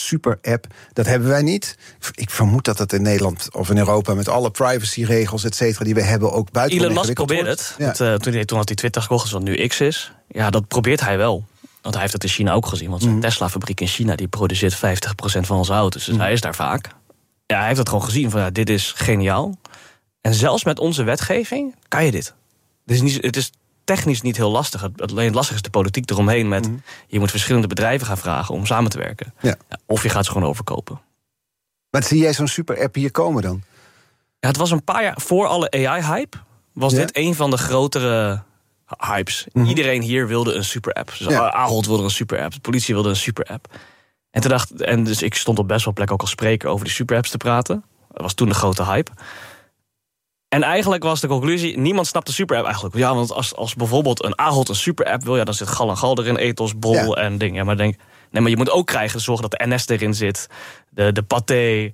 super-app. Dat hebben wij niet. Ik vermoed dat dat in Nederland of in Europa met alle privacyregels, et cetera, die we hebben, ook buiten. Elon Musk probeert het. Ja. Toen had hij Twitter gekocht, wat nu X is. Ja, dat probeert hij wel. Want hij heeft het in China ook gezien. Want zijn Tesla-fabriek in China die produceert 50% van onze auto's. Dus hij is daar vaak. Ja, hij heeft het gewoon gezien van dit is geniaal. En zelfs met onze wetgeving kan je dit. Het is technisch niet heel lastig. Alleen het lastig is de politiek eromheen met je moet verschillende bedrijven gaan vragen om samen te werken. Ja. Ja, of je gaat ze gewoon overkopen. Maar zie jij zo'n super-app hier komen dan? Ja, het was een paar jaar voor alle AI-hype. Was dit een van de grotere hypes. Iedereen hier wilde een super-app. Dus Ahold wilde een super-app. De politie wilde een super-app. Dus ik stond op best wel plek ook als spreker over die super-apps te praten. Dat was toen de grote hype. En eigenlijk was de conclusie, niemand snapt de super-app eigenlijk. Ja, want als bijvoorbeeld een Ahold een super-app wil, dan zit gal en gal erin, ethos, bol en dingen. Ja, maar maar je moet ook zorgen dat de NS erin zit, de Pathé,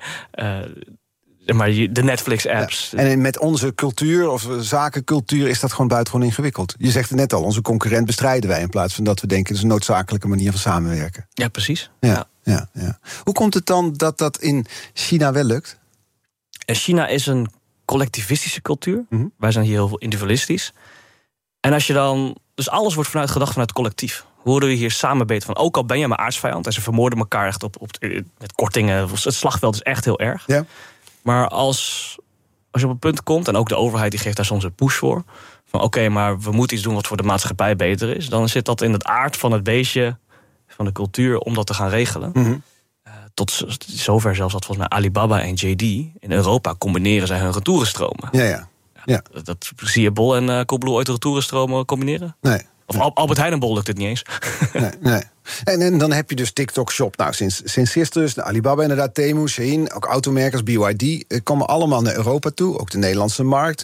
de Netflix-apps. Ja. En met onze cultuur of zakencultuur is dat gewoon buitengewoon ingewikkeld. Je zegt het net al, onze concurrent bestrijden wij in plaats van dat we denken, het is een noodzakelijke manier van samenwerken. Ja, precies. Ja. Hoe komt het dan dat in China wel lukt? China is een collectivistische cultuur. Wij zijn hier heel veel individualistisch. En als je dan... Dus alles wordt gedacht vanuit collectief. Hoe worden we hier samen beter van? Ook al ben je maar aardsvijand en ze vermoorden elkaar echt met kortingen. Het slagveld is echt heel erg. Ja. Maar als je op een punt komt, en ook de overheid die geeft daar soms een push voor, van oké, maar we moeten iets doen wat voor de maatschappij beter is, dan zit dat in het aard van het beestje, van de cultuur, om dat te gaan regelen. Tot zover zelfs dat volgens mij Alibaba en JD in Europa combineren zij hun retourenstromen. Ja. Dat zie je Bol en Coolblue ooit retourenstromen combineren? Nee. Of Albert Heijn en Bol lukt het niet eens. Nee. En dan heb je dus TikTok Shop. Nou, sinds gisteren, Alibaba inderdaad, Temu, Shein, ook automerkers, BYD, komen allemaal naar Europa toe, ook de Nederlandse markt.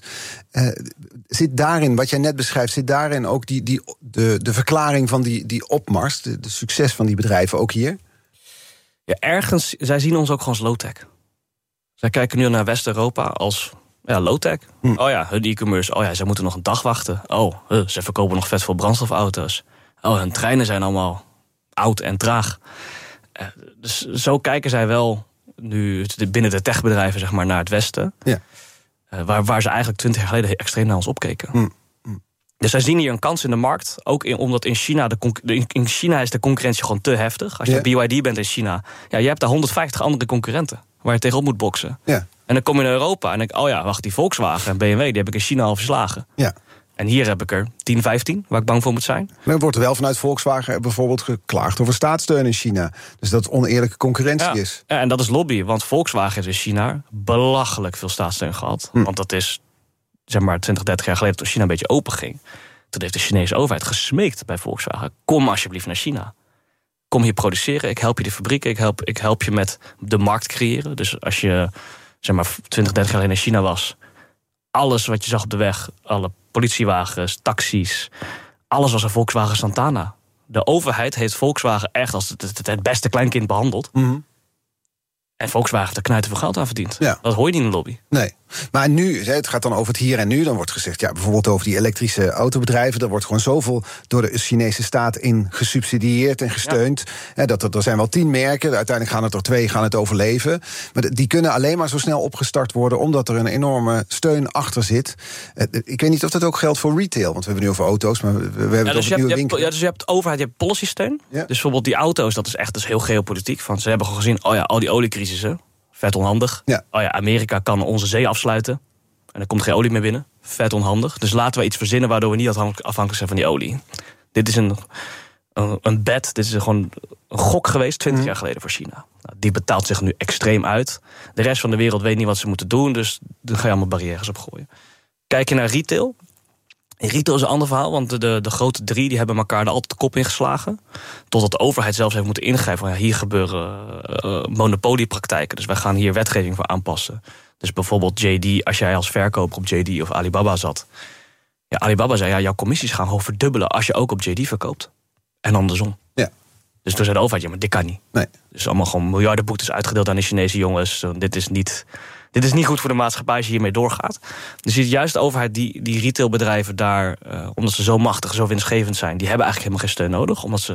Zit daarin, wat jij net beschrijft, zit daarin ook de verklaring van die opmars, de succes van die bedrijven ook hier? Ja, ergens, zij zien ons ook gewoon als low-tech. Zij kijken nu naar West-Europa als low-tech. Oh ja, hun e-commerce. Oh ja, ze moeten nog een dag wachten. Oh, ze verkopen nog vet veel brandstofauto's. Oh, hun treinen zijn allemaal oud en traag. Dus zo kijken zij wel nu binnen de techbedrijven zeg maar, naar het Westen. Ja. Waar ze eigenlijk 20 jaar geleden extreem naar ons opkeken. Dus zij zien hier een kans in de markt. Ook omdat in China in China is de concurrentie gewoon te heftig. Als je BYD bent in China, je hebt daar 150 andere concurrenten waar je tegenop moet boksen. Ja. En dan kom je naar Europa en denk oh ja, wacht, die Volkswagen en BMW, die heb ik in China al verslagen. Ja. En hier heb ik er 10, 15, waar ik bang voor moet zijn. Maar er wordt er wel vanuit Volkswagen bijvoorbeeld geklaagd over staatssteun in China. Dus dat het oneerlijke concurrentie is. Ja, en dat is lobby, want Volkswagen heeft in China belachelijk veel staatssteun gehad. Want dat is, zeg maar, 20, 30 jaar geleden toen China een beetje open ging. Toen heeft de Chinese overheid gesmeekt bij Volkswagen. Kom alsjeblieft naar China. Kom hier produceren, ik help je de fabrieken, ik help je met de markt creëren. Dus als je, zeg maar, 20, 30 jaar geleden in China was, alles wat je zag op de weg, alle politiewagens, taxis, alles was een Volkswagen Santana. De overheid heeft Volkswagen echt als het beste kleinkind behandeld. En Volkswagen heeft er knijten veel geld aan verdiend. Ja. Dat hoor je niet in de lobby. Nee. Maar nu, het gaat dan over het hier en nu. Dan wordt gezegd, bijvoorbeeld over die elektrische autobedrijven. Daar wordt gewoon zoveel door de Chinese staat in gesubsidieerd en gesteund. Ja. Er zijn wel 10 merken. Uiteindelijk gaan het er 2 gaan het overleven. Maar die kunnen alleen maar zo snel opgestart worden omdat er een enorme steun achter zit. Ik weet niet of dat ook geldt voor retail. Want we hebben nu over auto's, maar we hebben het over nieuwe winkels. Dus je hebt overheid, je hebt policysteun. Ja. Dus bijvoorbeeld die auto's, dat is echt heel geopolitiek. Van, ze hebben gewoon gezien, al die oliecrisissen. Vet onhandig. Ja. Oh ja, Amerika kan onze zee afsluiten. En er komt geen olie meer binnen. Vet onhandig. Dus laten we iets verzinnen waardoor we niet afhankelijk zijn van die olie. Dit is een bet. Dit is gewoon een gok geweest 20 jaar geleden voor China. Nou, die betaalt zich nu extreem uit. De rest van de wereld weet niet wat ze moeten doen. Dus daar ga je allemaal barrières op gooien. Kijk je naar retail. Retail is een ander verhaal, want de grote 3 die hebben elkaar er altijd de kop in geslagen. Totdat de overheid zelfs heeft moeten ingrijpen van hier gebeuren monopoliepraktijken. Dus wij gaan hier wetgeving voor aanpassen. Dus bijvoorbeeld JD, als jij als verkoper op JD of Alibaba zat. Ja, Alibaba zei, jouw commissies gaan gewoon verdubbelen als je ook op JD verkoopt. En andersom. Ja. Dus toen zei de overheid, maar dit kan niet. Nee. Dus allemaal gewoon miljarden boetes uitgedeeld aan de Chinese jongens. Dit is niet goed voor de maatschappij als je hiermee doorgaat. Dus je ziet juist de overheid, die retailbedrijven daar, omdat ze zo machtig, zo winstgevend zijn, die hebben eigenlijk helemaal geen steun nodig, omdat ze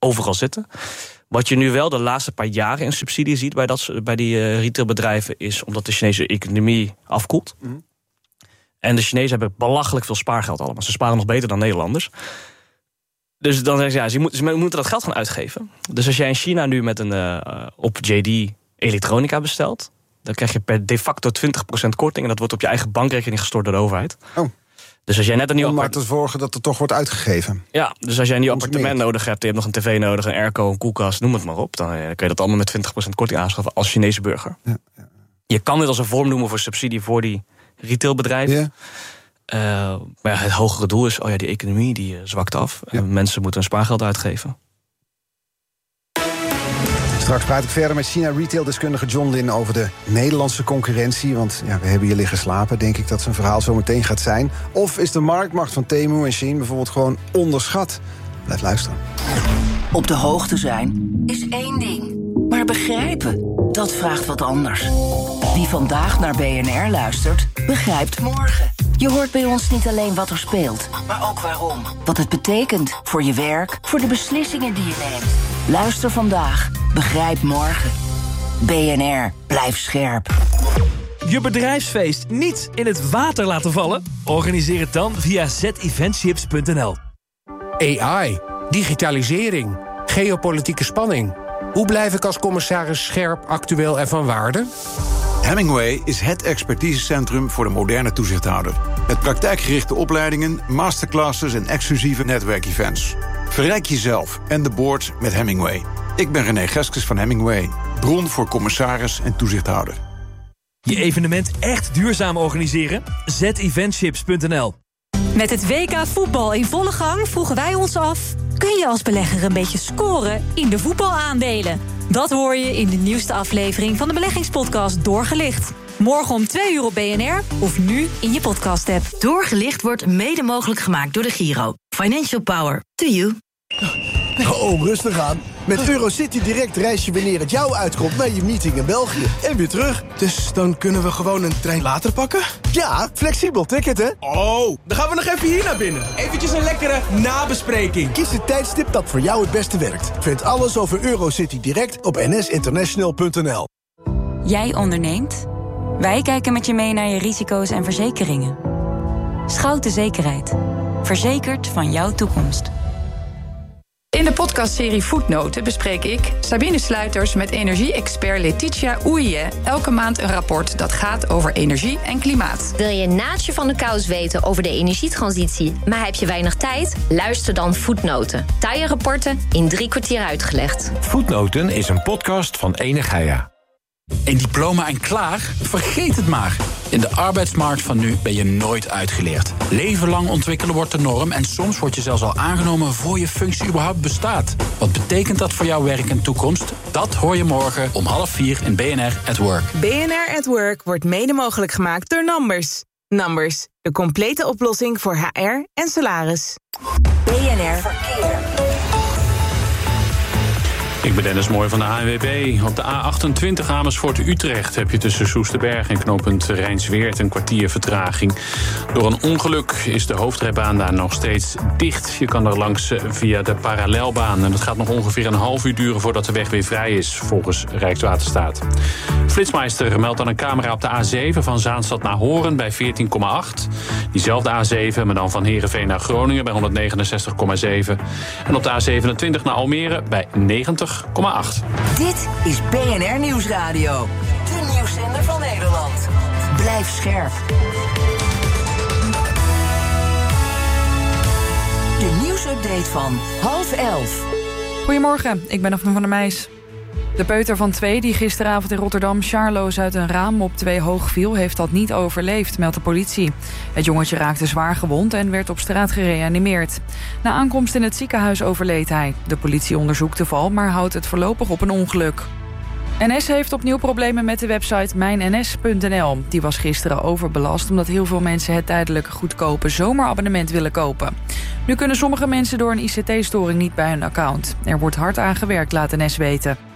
overal zitten. Wat je nu wel de laatste paar jaren in subsidie ziet bij die retailbedrijven, is omdat de Chinese economie afkoelt. Mm. En de Chinezen hebben belachelijk veel spaargeld allemaal. Ze sparen nog beter dan Nederlanders. Dus dan zeggen ze, ze moeten dat geld gaan uitgeven. Dus als jij in China nu met op JD elektronica bestelt, dan krijg je per de facto 20% korting. En dat wordt op je eigen bankrekening gestort door de overheid. Oh. Dus als jij net een nieuw om maar te zorgen dat het toch wordt uitgegeven. Ja, dus als jij een nieuw appartement nodig hebt, je hebt nog een tv nodig, een airco, een koelkast, noem het maar op, dan kun je dat allemaal met 20% korting aanschaffen als Chinese burger. Ja. Je kan dit als een vorm noemen voor subsidie voor die retailbedrijven. Ja. Maar het hogere doel is, die economie die zwakt af. Ja. Mensen moeten hun spaargeld uitgeven. Straks praat ik verder met China-retaildeskundige John Lin over de Nederlandse concurrentie. Want we hebben hier liggen slapen, denk ik dat zijn verhaal zo meteen gaat zijn. Of is de marktmacht van Temu en Shein bijvoorbeeld gewoon onderschat? Blijf luisteren. Op de hoogte zijn is één ding. Maar begrijpen, dat vraagt wat anders. Wie vandaag naar BNR luistert, begrijpt morgen. Je hoort bij ons niet alleen wat er speelt, maar ook waarom. Wat het betekent voor je werk, voor de beslissingen die je neemt. Luister vandaag, begrijp morgen. BNR, blijf scherp. Je bedrijfsfeest niet in het water laten vallen? Organiseer het dan via zeteventships.nl. AI, digitalisering, geopolitieke spanning. Hoe blijf ik als commissaris scherp, actueel en van waarde? Hemingway is het expertisecentrum voor de moderne toezichthouder. Met praktijkgerichte opleidingen, masterclasses en exclusieve netwerkevents. Verrijk jezelf en de board met Hemingway. Ik ben René Geskes van Hemingway, bron voor commissaris en toezichthouder. Je evenement echt duurzaam organiseren? zeteventships.nl. Met het WK voetbal in volle gang vroegen wij ons af, kun je als belegger een beetje scoren in de voetbalaandelen? Dat hoor je in de nieuwste aflevering van de beleggingspodcast Doorgelicht. Morgen om 2 uur op BNR of nu in je podcast-app. Doorgelicht wordt mede mogelijk gemaakt door de Giro. Financial Power. To you. Oh, rustig aan. Met Eurocity Direct reis je wanneer het jou uitkomt naar je meeting in België. En weer terug. Dus dan kunnen we gewoon een trein later pakken? Ja, flexibel ticket, hè? Oh, dan gaan we nog even hier naar binnen. Eventjes een lekkere nabespreking. Kies het tijdstip dat voor jou het beste werkt. Vind alles over Eurocity Direct op nsinternational.nl. Jij onderneemt? Wij kijken met je mee naar je risico's en verzekeringen. Schouten Zekerheid. Verzekerd van jouw toekomst. In de podcastserie Voetnoten bespreek ik, Sabine Sluiters, met energie-expert Letitia Oeije elke maand een rapport dat gaat over energie en klimaat. Wil je een naadje van de kous weten over de energietransitie, maar heb je weinig tijd? Luister dan Voetnoten. Taaie rapporten in 3 kwartier uitgelegd. Voetnoten is een podcast van Ene Gaia. Een diploma en klaar? Vergeet het maar. In de arbeidsmarkt van nu ben je nooit uitgeleerd. Leven lang ontwikkelen wordt de norm en soms word je zelfs al aangenomen voor je functie überhaupt bestaat. Wat betekent dat voor jouw werk en toekomst? Dat hoor je morgen om 3:30 in BNR at Work. BNR at Work wordt mede mogelijk gemaakt door Numbers. Numbers, de complete oplossing voor HR en salaris. BNR Verkeer. Ik ben Dennis Mooi van de ANWB. Op de A28 Amersfoort-Utrecht heb je tussen Soesterberg en knooppunt Rijnsweert een kwartier vertraging. Door een ongeluk is de hoofdrijbaan daar nog steeds dicht. Je kan er langs via de parallelbaan. En het gaat nog ongeveer een half uur duren voordat de weg weer vrij is, volgens Rijkswaterstaat. Flitsmeister meldt dan een camera op de A7 van Zaanstad naar Hoorn bij 14,8. Diezelfde A7, maar dan van Heerenveen naar Groningen bij 169,7. En op de A27 naar Almere bij 90,8. Dit is BNR Nieuwsradio. De nieuwszender van Nederland. Blijf scherp. De nieuwsupdate van 10:30. Goedemorgen, ik ben Daphne van der Meijs. De peuter van 2 die gisteravond in Rotterdam Charloes uit een raam op 2 hoog viel, heeft dat niet overleefd, meldt de politie. Het jongetje raakte zwaar gewond en werd op straat gereanimeerd. Na aankomst in het ziekenhuis overleed hij. De politie onderzoekt de val, maar houdt het voorlopig op een ongeluk. NS heeft opnieuw problemen met de website mijnns.nl. Die was gisteren overbelast omdat heel veel mensen het tijdelijk goedkope zomerabonnement willen kopen. Nu kunnen sommige mensen door een ICT-storing niet bij hun account. Er wordt hard aan gewerkt, laat NS weten.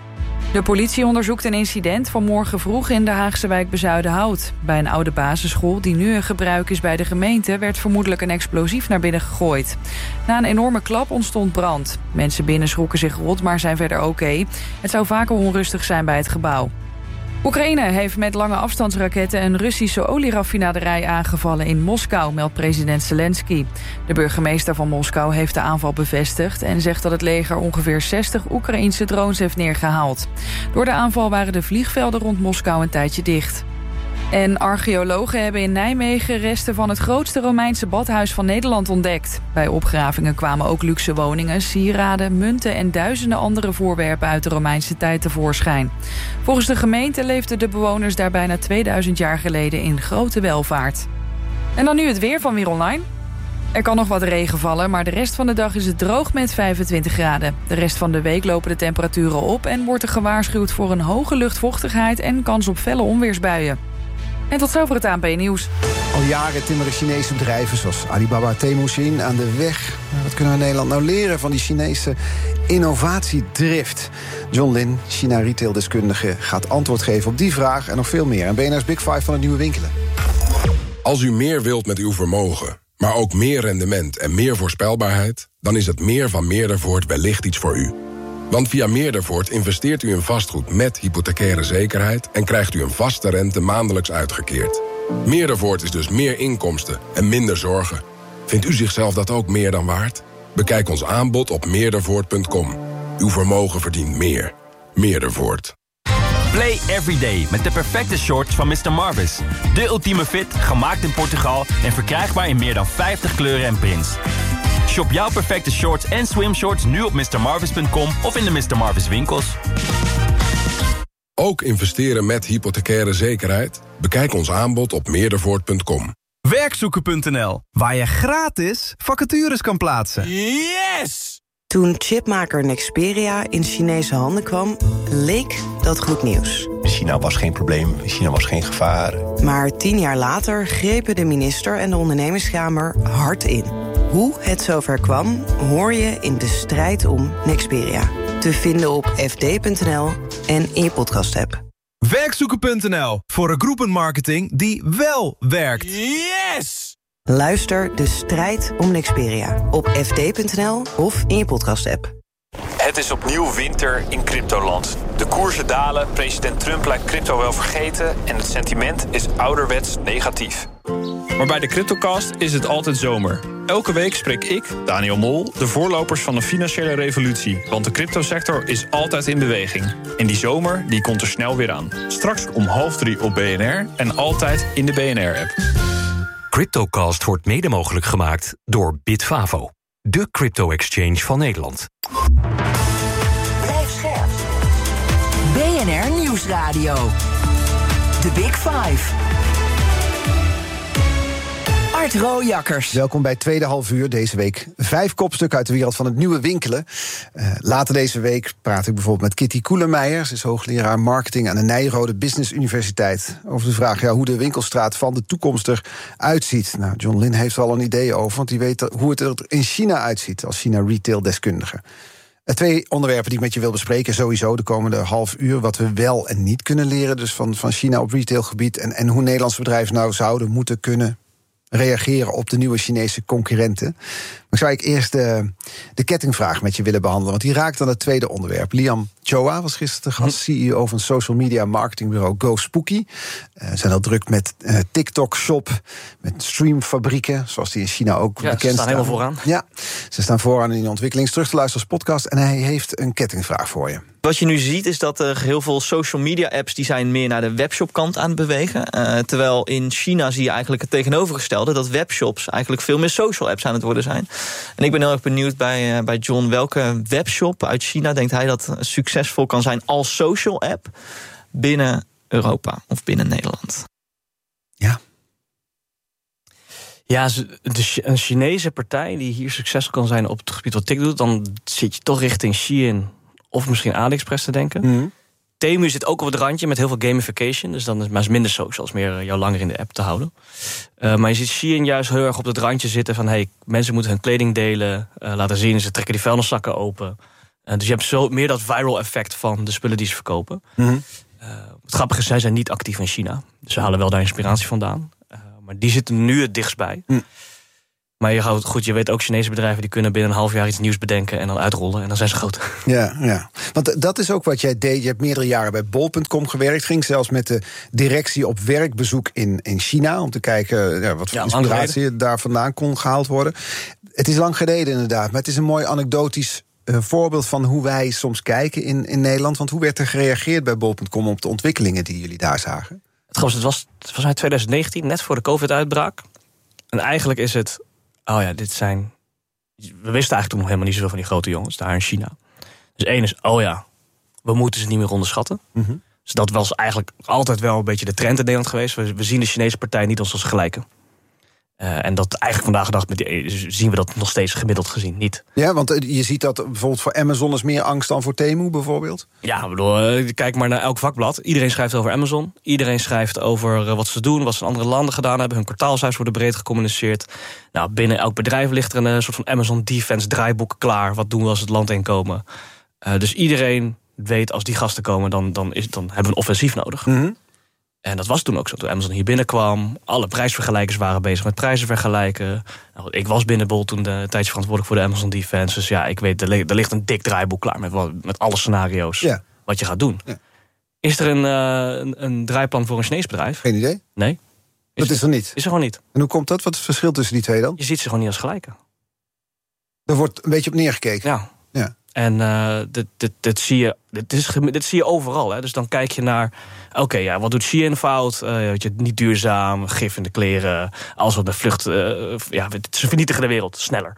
De politie onderzoekt een incident van morgen vroeg in de Haagse wijk Bezuidenhout. Bij een oude basisschool die nu in gebruik is bij de gemeente werd vermoedelijk een explosief naar binnen gegooid. Na een enorme klap ontstond brand. Mensen binnen schrokken zich rot, maar zijn verder oké. Het zou vaker onrustig zijn bij het gebouw. Oekraïne heeft met lange afstandsraketten een Russische olieraffinaderij aangevallen in Moskou, meldt president Zelensky. De burgemeester van Moskou heeft de aanval bevestigd en zegt dat het leger ongeveer 60 Oekraïense drones heeft neergehaald. Door de aanval waren de vliegvelden rond Moskou een tijdje dicht. En archeologen hebben in Nijmegen resten van het grootste Romeinse badhuis van Nederland ontdekt. Bij opgravingen kwamen ook luxe woningen, sieraden, munten en duizenden andere voorwerpen uit de Romeinse tijd tevoorschijn. Volgens de gemeente leefden de bewoners daar bijna 2000 jaar geleden in grote welvaart. En dan nu het weer van Weer Online. Er kan nog wat regen vallen, maar de rest van de dag is het droog met 25 graden. De rest van de week lopen de temperaturen op en wordt er gewaarschuwd voor een hoge luchtvochtigheid en kans op felle onweersbuien. En tot zover het ANP-nieuws. Al jaren timmeren Chinese bedrijven zoals Alibaba, Temu aan de weg. Maar wat kunnen we in Nederland nou leren van die Chinese innovatiedrift? John Lin, China-retaildeskundige, gaat antwoord geven op die vraag en nog veel meer. En BNR's Big Five van het nieuwe winkelen. Als u meer wilt met uw vermogen, maar ook meer rendement en meer voorspelbaarheid, dan is het meer van Meerdervoort wellicht iets voor u. Want via Meerdervoort investeert u in vastgoed met hypothecaire zekerheid en krijgt u een vaste rente maandelijks uitgekeerd. Meerdervoort is dus meer inkomsten en minder zorgen. Vindt u zichzelf dat ook meer dan waard? Bekijk ons aanbod op meerdervoort.com. Uw vermogen verdient meer. Meerdervoort. Play everyday met de perfecte shorts van Mr. Marvis. De ultieme fit, gemaakt in Portugal en verkrijgbaar in meer dan 50 kleuren en prints. Shop jouw perfecte shorts en swimshorts nu op mrmarvis.com of in de Mr. Marvis winkels. Ook investeren met hypothecaire zekerheid? Bekijk ons aanbod op meerdervoort.com. Werkzoeken.nl, waar je gratis vacatures kan plaatsen. Yes! Toen chipmaker Nexperia in Chinese handen kwam, leek dat goed nieuws. China was geen probleem, China was geen gevaar. Maar 10 jaar later grepen de minister en de ondernemerskamer hard in. Hoe het zover kwam, hoor je in De Strijd om Nexperia. Te vinden op fd.nl en in je podcast-app. Werkzoeken.nl, voor een groepenmarketing die wel werkt. Yes! Luister De Strijd om Nexperia op fd.nl of in je podcast-app. Het is opnieuw winter in cryptoland. De koersen dalen, president Trump lijkt crypto wel vergeten en het sentiment is ouderwets negatief. Maar bij de CryptoCast is het altijd zomer. Elke week spreek ik, Daniel Mol, de voorlopers van de financiële revolutie. Want de cryptosector is altijd in beweging. En die zomer die komt er snel weer aan. Straks om 2:30 op BNR en altijd in de BNR-app. CryptoCast wordt mede mogelijk gemaakt door Bitfavo, de crypto-exchange van Nederland. Blijf scherp. BNR Nieuwsradio. The Big Five. Art Rooijakkers. Welkom bij tweede half uur. Deze week 5 kopstukken uit de wereld van het nieuwe winkelen. Later deze week praat ik bijvoorbeeld met Kitty Koelemeijer. Ze is hoogleraar marketing aan de Nijrode Business Universiteit. Over de vraag hoe de winkelstraat van de toekomst eruit Nou, John Lin heeft er al een idee over, want die weet hoe het er in China uitziet als China-retail-deskundige. 2 onderwerpen die ik met je wil bespreken, sowieso de komende half uur. Wat we wel en niet kunnen leren dus van China op retailgebied. En hoe Nederlandse bedrijven nou zouden moeten kunnen reageren op de nieuwe Chinese concurrenten. Maar zou ik eerst de kettingvraag met je willen behandelen, want die raakt aan het tweede onderwerp. Liam Choa was gisteren de gast, CEO van social media marketingbureau GoSpooky. Zijn al druk met TikTok-shop, met streamfabrieken, zoals die in China ook bekend staan. Ze staan helemaal vooraan. Ja, ze staan vooraan in de ontwikkeling. Is terug te luisteren als podcast en hij heeft een kettingvraag voor je. Wat je nu ziet is dat er heel veel social media apps die zijn meer naar de webshop-kant aan het bewegen. Terwijl in China zie je eigenlijk het tegenovergestelde, dat webshops eigenlijk veel meer social apps aan het worden zijn. En ik ben heel erg benieuwd bij John, welke webshop uit China denkt hij dat succesvol kan zijn als social app binnen Europa of binnen Nederland? Ja, een Chinese partij die hier succesvol kan zijn op het gebied wat TikTok doet, dan zit je toch richting Shein of misschien AliExpress te denken. Mm. Temu zit ook op het randje met heel veel gamification. Dus dan is het minder socials, meer jou langer in de app te houden. Maar je ziet Shein juist heel erg op het randje zitten van mensen moeten hun kleding delen, laten zien. Ze trekken die vuilniszakken open. Dus je hebt meer dat viral effect van de spullen die ze verkopen. Mm-hmm. Het grappige is, zij zijn niet actief in China. Dus ze halen wel daar inspiratie vandaan. Maar die zitten nu het dichtst bij. Maar je weet ook, Chinese bedrijven die kunnen binnen een half jaar iets nieuws bedenken en dan uitrollen. En dan zijn ze groot. Ja. Want dat is ook wat jij deed. Je hebt meerdere jaren bij bol.com gewerkt. Ging zelfs met de directie op werkbezoek in China. Om te kijken wat voor inspiratie daar vandaan kon gehaald worden. Het is lang geleden inderdaad. Maar het is een mooi anekdotisch voorbeeld van hoe wij soms kijken in Nederland. Want hoe werd er gereageerd bij bol.com op de ontwikkelingen die jullie daar zagen? Het was uit 2019, net voor de COVID-uitbraak. En eigenlijk is het... We wisten eigenlijk toen nog helemaal niet zoveel van die grote jongens daar in China. Dus één is, we moeten ze niet meer onderschatten. Mm-hmm. Dus dat was eigenlijk altijd wel een beetje de trend in Nederland geweest. We zien de Chinese partij niet als gelijken. En dat eigenlijk vandaag de dag zien we dat nog steeds gemiddeld gezien niet. Ja, want je ziet dat bijvoorbeeld voor Amazon is meer angst dan voor Temu bijvoorbeeld? Ja, ik bedoel, kijk maar naar elk vakblad. Iedereen schrijft over Amazon. Iedereen schrijft over wat ze doen, wat ze in andere landen gedaan hebben. Hun kwartaalcijfers worden breed gecommuniceerd. Nou, binnen elk bedrijf ligt er een soort van Amazon Defense draaiboek klaar. Wat doen we als het land heen komen? Dus iedereen weet, als die gasten komen, dan hebben we een offensief nodig. Mm-hmm. En dat was toen ook zo. Toen Amazon hier binnenkwam, alle prijsvergelijkers waren bezig met prijzen vergelijken. Nou, ik was binnen Bol toen een tijdje verantwoordelijk voor de Amazon Defense. Dus ja, ik weet, er ligt een dik draaiboek klaar met alle scenario's wat je gaat doen. Ja. Is er een draaiplan voor een Chinees bedrijf? Geen idee. Nee. Dat is er niet? Is er gewoon niet. En hoe komt dat? Wat is het verschil tussen die twee dan? Je ziet ze gewoon niet als gelijken. Er wordt een beetje op neergekeken. Ja. En dit zie je overal. Hè. Dus dan kijk je naar... wat doet Shein fout? Niet duurzaam, gif in de kleren. Alles wat met vlucht... ze vernietigen de wereld sneller.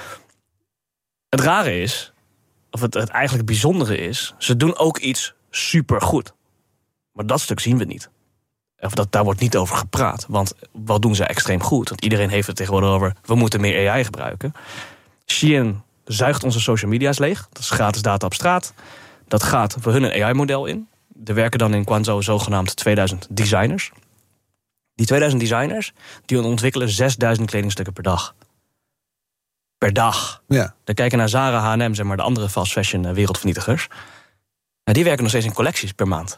Het rare is... of het eigenlijk het bijzondere is... ze doen ook iets supergoed. Maar dat stuk zien we niet. Of daar wordt niet over gepraat. Want wat doen ze extreem goed? Want iedereen heeft het tegenwoordig over... we moeten meer AI gebruiken. Shein zuigt onze social media's leeg. Dat is gratis data op straat. Dat gaat voor hun een AI-model in. Er werken dan in Guangzhou zogenaamd 2000 designers. Die 2000 designers die ontwikkelen 6000 kledingstukken per dag. Per dag. Ja. Dan kijken naar Zara, H&M, zeg maar de andere fast fashion wereldvernietigers. Die werken nog steeds in collecties per maand.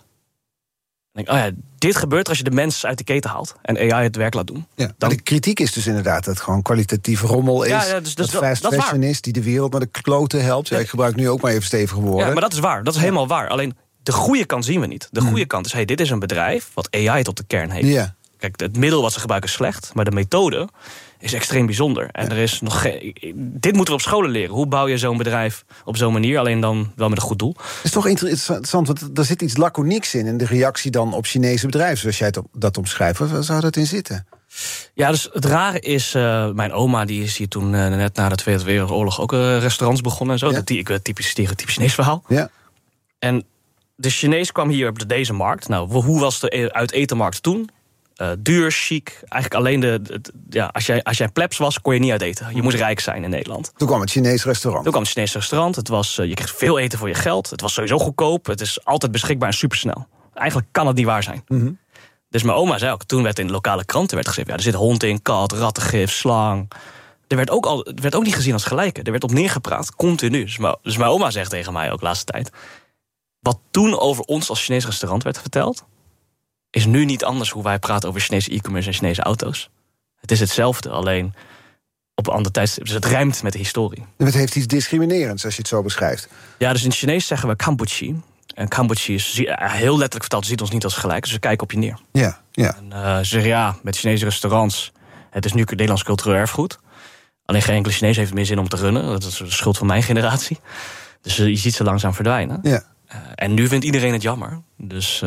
Dit gebeurt als je de mens uit de keten haalt en AI het werk laat doen. Ja, dan... De kritiek is dus inderdaad dat het gewoon kwalitatief rommel is. Dus dat fast fashion is die de wereld met de kloten helpt. Ja, ik gebruik nu ook maar even stevige woorden. Ja, maar dat is waar. Dat is helemaal waar. Alleen de goede kant zien we niet. De goede kant is, dit is een bedrijf wat AI tot de kern heeft. Ja. Kijk, het middel wat ze gebruiken is slecht, maar de methode is extreem bijzonder. En er is nog dit moeten we op scholen leren. Hoe bouw je zo'n bedrijf op zo'n manier? Alleen dan wel met een goed doel. Het is toch interessant, want er zit iets laconieks in de reactie dan op Chinese bedrijven, zoals jij dat omschrijft. Waar zou dat in zitten? Ja, dus het rare is, mijn oma die is hier toen net na de Tweede Wereldoorlog ook restaurants begonnen en zo. Ja. Ik weet typisch Chinees verhaal. Ja. En de Chinees kwam hier op deze markt. Nou, hoe was de uit-etenmarkt toen? Duur, chic. Eigenlijk alleen als jij plebs was, kon je niet uit eten. Je moest rijk zijn in Nederland. Toen kwam het Chinees restaurant. Het was, je kreeg veel eten voor je geld. Het was sowieso goedkoop. Het is altijd beschikbaar en supersnel. Eigenlijk kan het niet waar zijn. Mm-hmm. Dus mijn oma zei ook, toen werd in de lokale kranten gezegd... er zit hond in, kat, rattengif, slang. Er werd ook niet gezien als gelijke. Er werd op neergepraat, continu. Dus mijn oma zegt tegen mij ook de laatste tijd... wat toen over ons als Chinees restaurant werd verteld... is nu niet anders hoe wij praten over Chinese e-commerce en Chinese auto's. Het is hetzelfde, alleen op een ander tijdstip. Dus het rijmt met de historie. En het heeft iets discriminerends als je het zo beschrijft. Ja, dus in het Chinees zeggen we Kampuchi. En Kampuchi is heel letterlijk vertaald, ziet ons niet als gelijk. Dus we kijken op je neer. Ja. En ze zeggen met Chinese restaurants... het is nu Nederlands cultureel erfgoed. Alleen geen enkele Chinees heeft meer zin om te runnen. Dat is de schuld van mijn generatie. Dus je ziet ze langzaam verdwijnen. Ja. En nu vindt iedereen het jammer. Dus...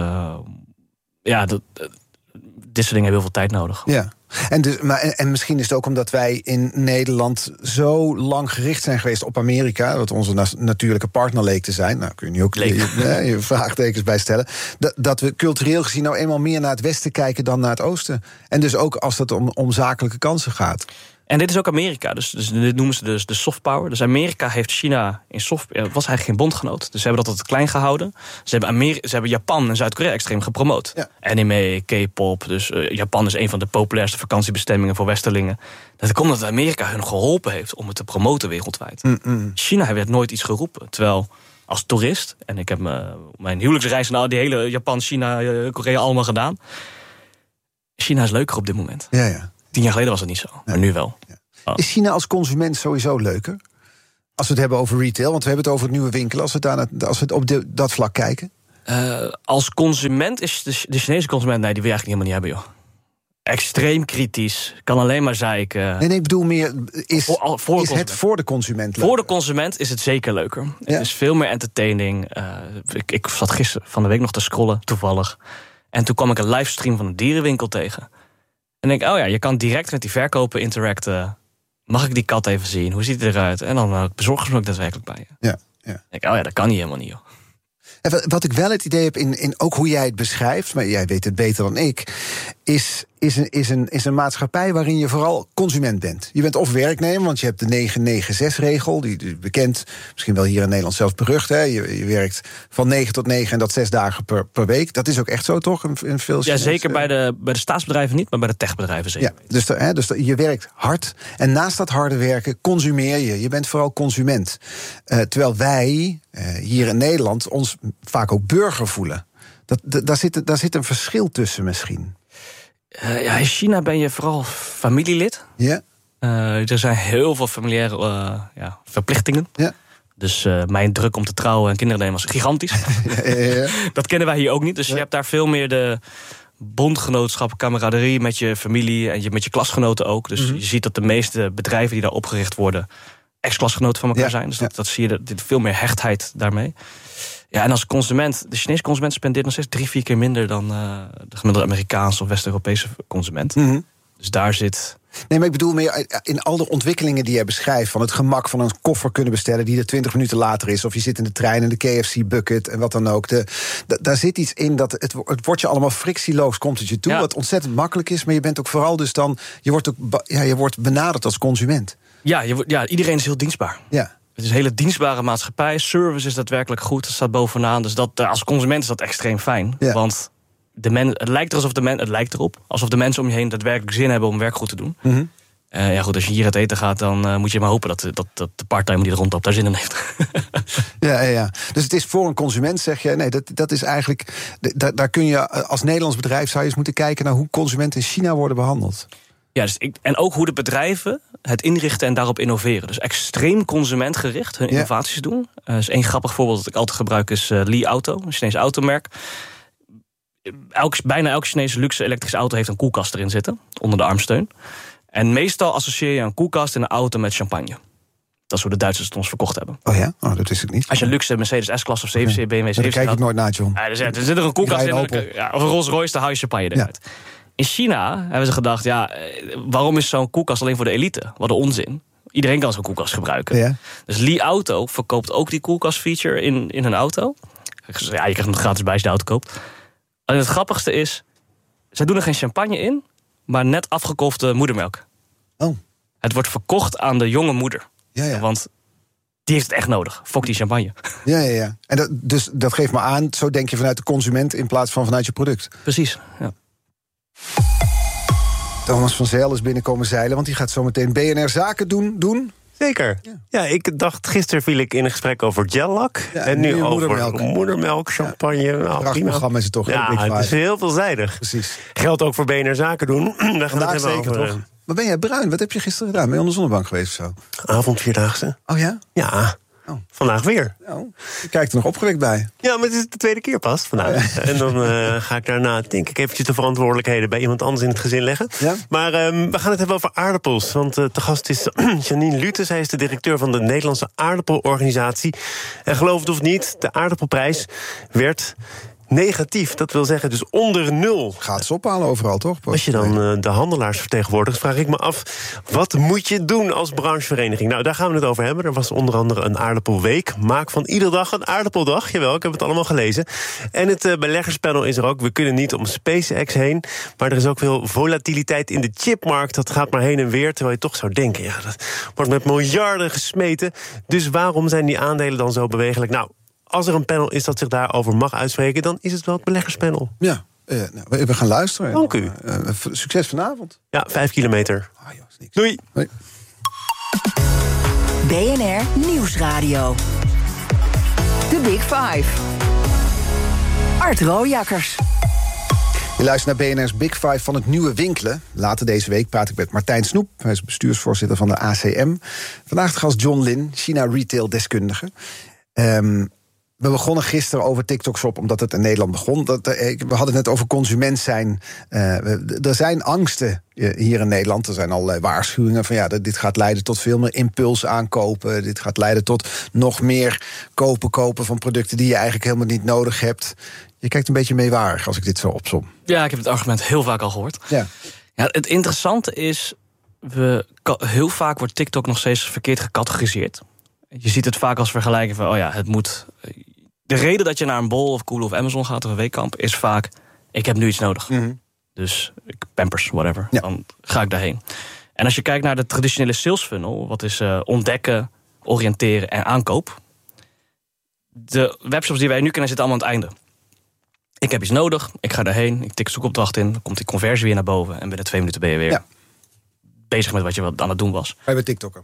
dit soort dingen hebben heel veel tijd nodig. Ja. En misschien is het ook omdat wij in Nederland zo lang gericht zijn geweest op Amerika, wat onze natuurlijke partner leek te zijn. Nou, kun je nu ook je vraagtekens bij stellen. Dat we cultureel gezien nou eenmaal meer naar het westen kijken dan naar het oosten. En dus ook als het om zakelijke kansen gaat. En dit is ook Amerika, dus dit noemen ze dus de soft power. Dus Amerika heeft China was eigenlijk geen bondgenoot. Dus ze hebben dat altijd klein gehouden. Ze hebben Japan en Zuid-Korea extreem gepromoot. Ja. Anime, K-pop, dus Japan is een van de populairste vakantiebestemmingen voor Westerlingen. Dat komt omdat Amerika hun geholpen heeft om het te promoten wereldwijd. China heeft nooit iets geroepen, terwijl als toerist, en ik heb mijn huwelijksreis die hele Japan, China, Korea allemaal gedaan. China is leuker op dit moment. Ja. 10 jaar geleden was het niet zo, maar nu wel. Ja. Oh. Is China als consument sowieso leuker? Als we het hebben over retail, want we hebben het over het nieuwe winkelen. Als we het op dat vlak kijken. Als consument is de Chinese consument, die wil je eigenlijk helemaal niet hebben, joh. Extreem kritisch, kan alleen maar zeiken. Nee, ik bedoel meer, is het voor de consument leuker? Voor de consument is het zeker leuker. Ja. Het is veel meer entertaining. Ik zat gisteren van de week nog te scrollen, toevallig. En toen kwam ik een livestream van een dierenwinkel tegen. En denk je kan direct met die verkoper interacten. Mag ik die kat even zien? Hoe ziet hij eruit? En dan bezorgen ze me ook daadwerkelijk bij je. Ja. Denk dat kan niet helemaal niet, joh. En wat ik wel het idee heb, in ook hoe jij het beschrijft, maar jij weet het beter dan ik, is een maatschappij waarin je vooral consument bent. Je bent of werknemer, want je hebt de 9-9-6-regel, die bekend, misschien wel hier in Nederland zelfs berucht. Hè? Je werkt van 9 tot 9 en dat 6 dagen per week. Dat is ook echt zo, toch? In veel ja, zeker bij de staatsbedrijven niet, maar bij de techbedrijven zeker. Ja, dus je werkt hard en naast dat harde werken consumeer je. Je bent vooral consument. Terwijl wij hier in Nederland ons vaak ook burger voelen. Daar zit een verschil tussen misschien. In China ben je vooral familielid. Ja. Er zijn heel veel familiaire verplichtingen. Ja. Dus mijn druk om te trouwen en kinderen nemen was gigantisch. Ja. Dat kennen wij hier ook niet. Dus je hebt daar veel meer de bondgenootschap, camaraderie met je familie en met je klasgenoten ook. Dus je ziet dat de meeste bedrijven die daar opgericht worden ex-klasgenoten van elkaar zijn. Dus dat zie je, veel meer hechtheid daarmee. Ja, en als consument, de Chinese consument spendeert nog steeds 3-4 keer minder dan de gemiddelde Amerikaanse of West-Europese consument. Dus daar zit. Nee, maar ik bedoel meer in al de ontwikkelingen die jij beschrijft, van het gemak van een koffer kunnen bestellen die er 20 minuten later is, of je zit in de trein en de KFC-bucket en wat dan ook. Daar zit iets in dat het wordt je allemaal frictieloos, komt het je toe, wat ontzettend makkelijk is, maar je bent ook vooral dus dan, je wordt benaderd als consument. Ja, iedereen is heel dienstbaar. Ja. Het is een hele dienstbare maatschappij. Service is daadwerkelijk goed. Dat staat bovenaan. Dus als consument is dat extreem fijn. Ja. Want het lijkt erop alsof de mensen om je heen daadwerkelijk zin hebben om werk goed te doen. Goed, als je hier uit eten gaat, dan moet je maar hopen dat de parttime die er rondloopt daar zin in heeft. Ja. Dus het is voor een consument, zeg je. Nee, dat is eigenlijk. Daar kun je als Nederlands bedrijf zou je eens moeten kijken naar hoe consumenten in China worden behandeld. Ja, en ook hoe de bedrijven het inrichten en daarop innoveren. Dus extreem consumentgericht hun innovaties doen. Dus één grappig voorbeeld dat ik altijd gebruik is Li Auto, een Chinese automerk. Bijna elke Chinese luxe elektrische auto heeft een koelkast erin zitten, onder de armsteun. En meestal associeer je een koelkast in een auto met champagne. Dat is hoe de Duitsers het ons verkocht hebben. Oh ja? Oh, dat wist ik niet. Als je een luxe Mercedes S-klasse of 7 BMW 7 daar kijk ik nooit naar, John. Er zit er een koelkast in, of een Rolls Royce, dan haal je champagne eruit. Ja. In China hebben ze gedacht, waarom is zo'n koelkast alleen voor de elite? Wat een onzin. Iedereen kan zo'n koelkast gebruiken. Ja. Dus Li Auto verkoopt ook die koelkastfeature in hun auto. Je krijgt hem gratis bij als je de auto koopt. En het grappigste is, zij doen er geen champagne in, maar net afgekolfde moedermelk. Oh. Het wordt verkocht aan de jonge moeder. Ja. Want die heeft het echt nodig. Fok die champagne. Ja. En dat geeft me aan, zo denk je vanuit de consument in plaats van vanuit je product. Precies, ja. Thomas van Zijl is binnenkomen zeilen, want die gaat zo meteen BNR Zaken doen. Zeker. Ja, ik dacht, gisteren viel ik in een gesprek over gel-lak. Ja, en nu over moedermelk, champagne. Prachtig programma is het toch. Ja, het is heel veelzijdig. Precies. Geldt ook voor BNR Zaken doen. Daar gaan we het zeker over, toch? Maar ben jij bruin? Wat heb je gisteren gedaan? Ben je onder de zonnebank geweest of zo? Avondvierdaagse. Oh ja? Ja. Oh. Vandaag weer. Oh, je kijkt er nog opgewekt bij. Ja, maar het is de tweede keer pas vandaag. Ja. En dan ga ik daarna, denk ik, eventjes de verantwoordelijkheden bij iemand anders in het gezin leggen. Ja? Maar we gaan het hebben over aardappels. Want te gast is Janine Lute. Zij is de directeur van de Nederlandse Aardappelorganisatie. En geloof het of niet, de aardappelprijs werd negatief. Dat wil zeggen dus onder 0. Gaat ze ophalen overal, toch? Als je dan de handelaars vertegenwoordigt, vraag ik me af, wat moet je doen als branchevereniging? Nou, daar gaan we het over hebben. Er was onder andere een aardappelweek. Maak van iedere dag een aardappeldag. Jawel, ik heb het allemaal gelezen. En het beleggerspanel is er ook. We kunnen niet om SpaceX heen. Maar er is ook veel volatiliteit in de chipmarkt. Dat gaat maar heen en weer, terwijl je toch zou denken, ja, dat wordt met miljarden gesmeten. Dus waarom zijn die aandelen dan zo bewegelijk? Nou, als er een panel is dat zich daarover mag uitspreken, dan is het wel het beleggerspanel. Ja, we gaan luisteren. Dank u. Succes vanavond. Ja, 5 kilometer. Doei. Hoi. BNR Nieuwsradio. The Big Five. Art Rooijakkers. Je luistert naar BNR's Big Five van het nieuwe winkelen. Later deze week praat ik met Martijn Snoep. Hij is bestuursvoorzitter van de ACM. Vandaag de gast John Lin, China retail-deskundige. We begonnen gisteren over TikTok Shop, omdat het in Nederland begon. We hadden het net over consument zijn. Er zijn angsten hier in Nederland. Er zijn allerlei waarschuwingen van dit gaat leiden tot veel meer impuls aankopen. Dit gaat leiden tot nog meer kopen van producten die je eigenlijk helemaal niet nodig hebt. Je kijkt een beetje meewarig als ik dit zo opsom. Ja, ik heb het argument heel vaak al gehoord. Ja, het interessante is, heel vaak wordt TikTok nog steeds verkeerd gecategoriseerd. Je ziet het vaak als vergelijking van, het moet. De reden dat je naar een Bol of Cool of Amazon gaat of een Weekamp is vaak, ik heb nu iets nodig. Mm-hmm. Dus Pampers, whatever. Ja. Dan ga ik daarheen. En als je kijkt naar de traditionele sales funnel, wat is ontdekken, oriënteren en aankoop. De webshops die wij nu kennen zitten allemaal aan het einde. Ik heb iets nodig, ik ga daarheen, ik tik zoekopdracht in, dan komt die conversie weer naar boven en binnen 2 minuten ben je weer bezig met wat je aan het doen was. Ga je weer TikTokken?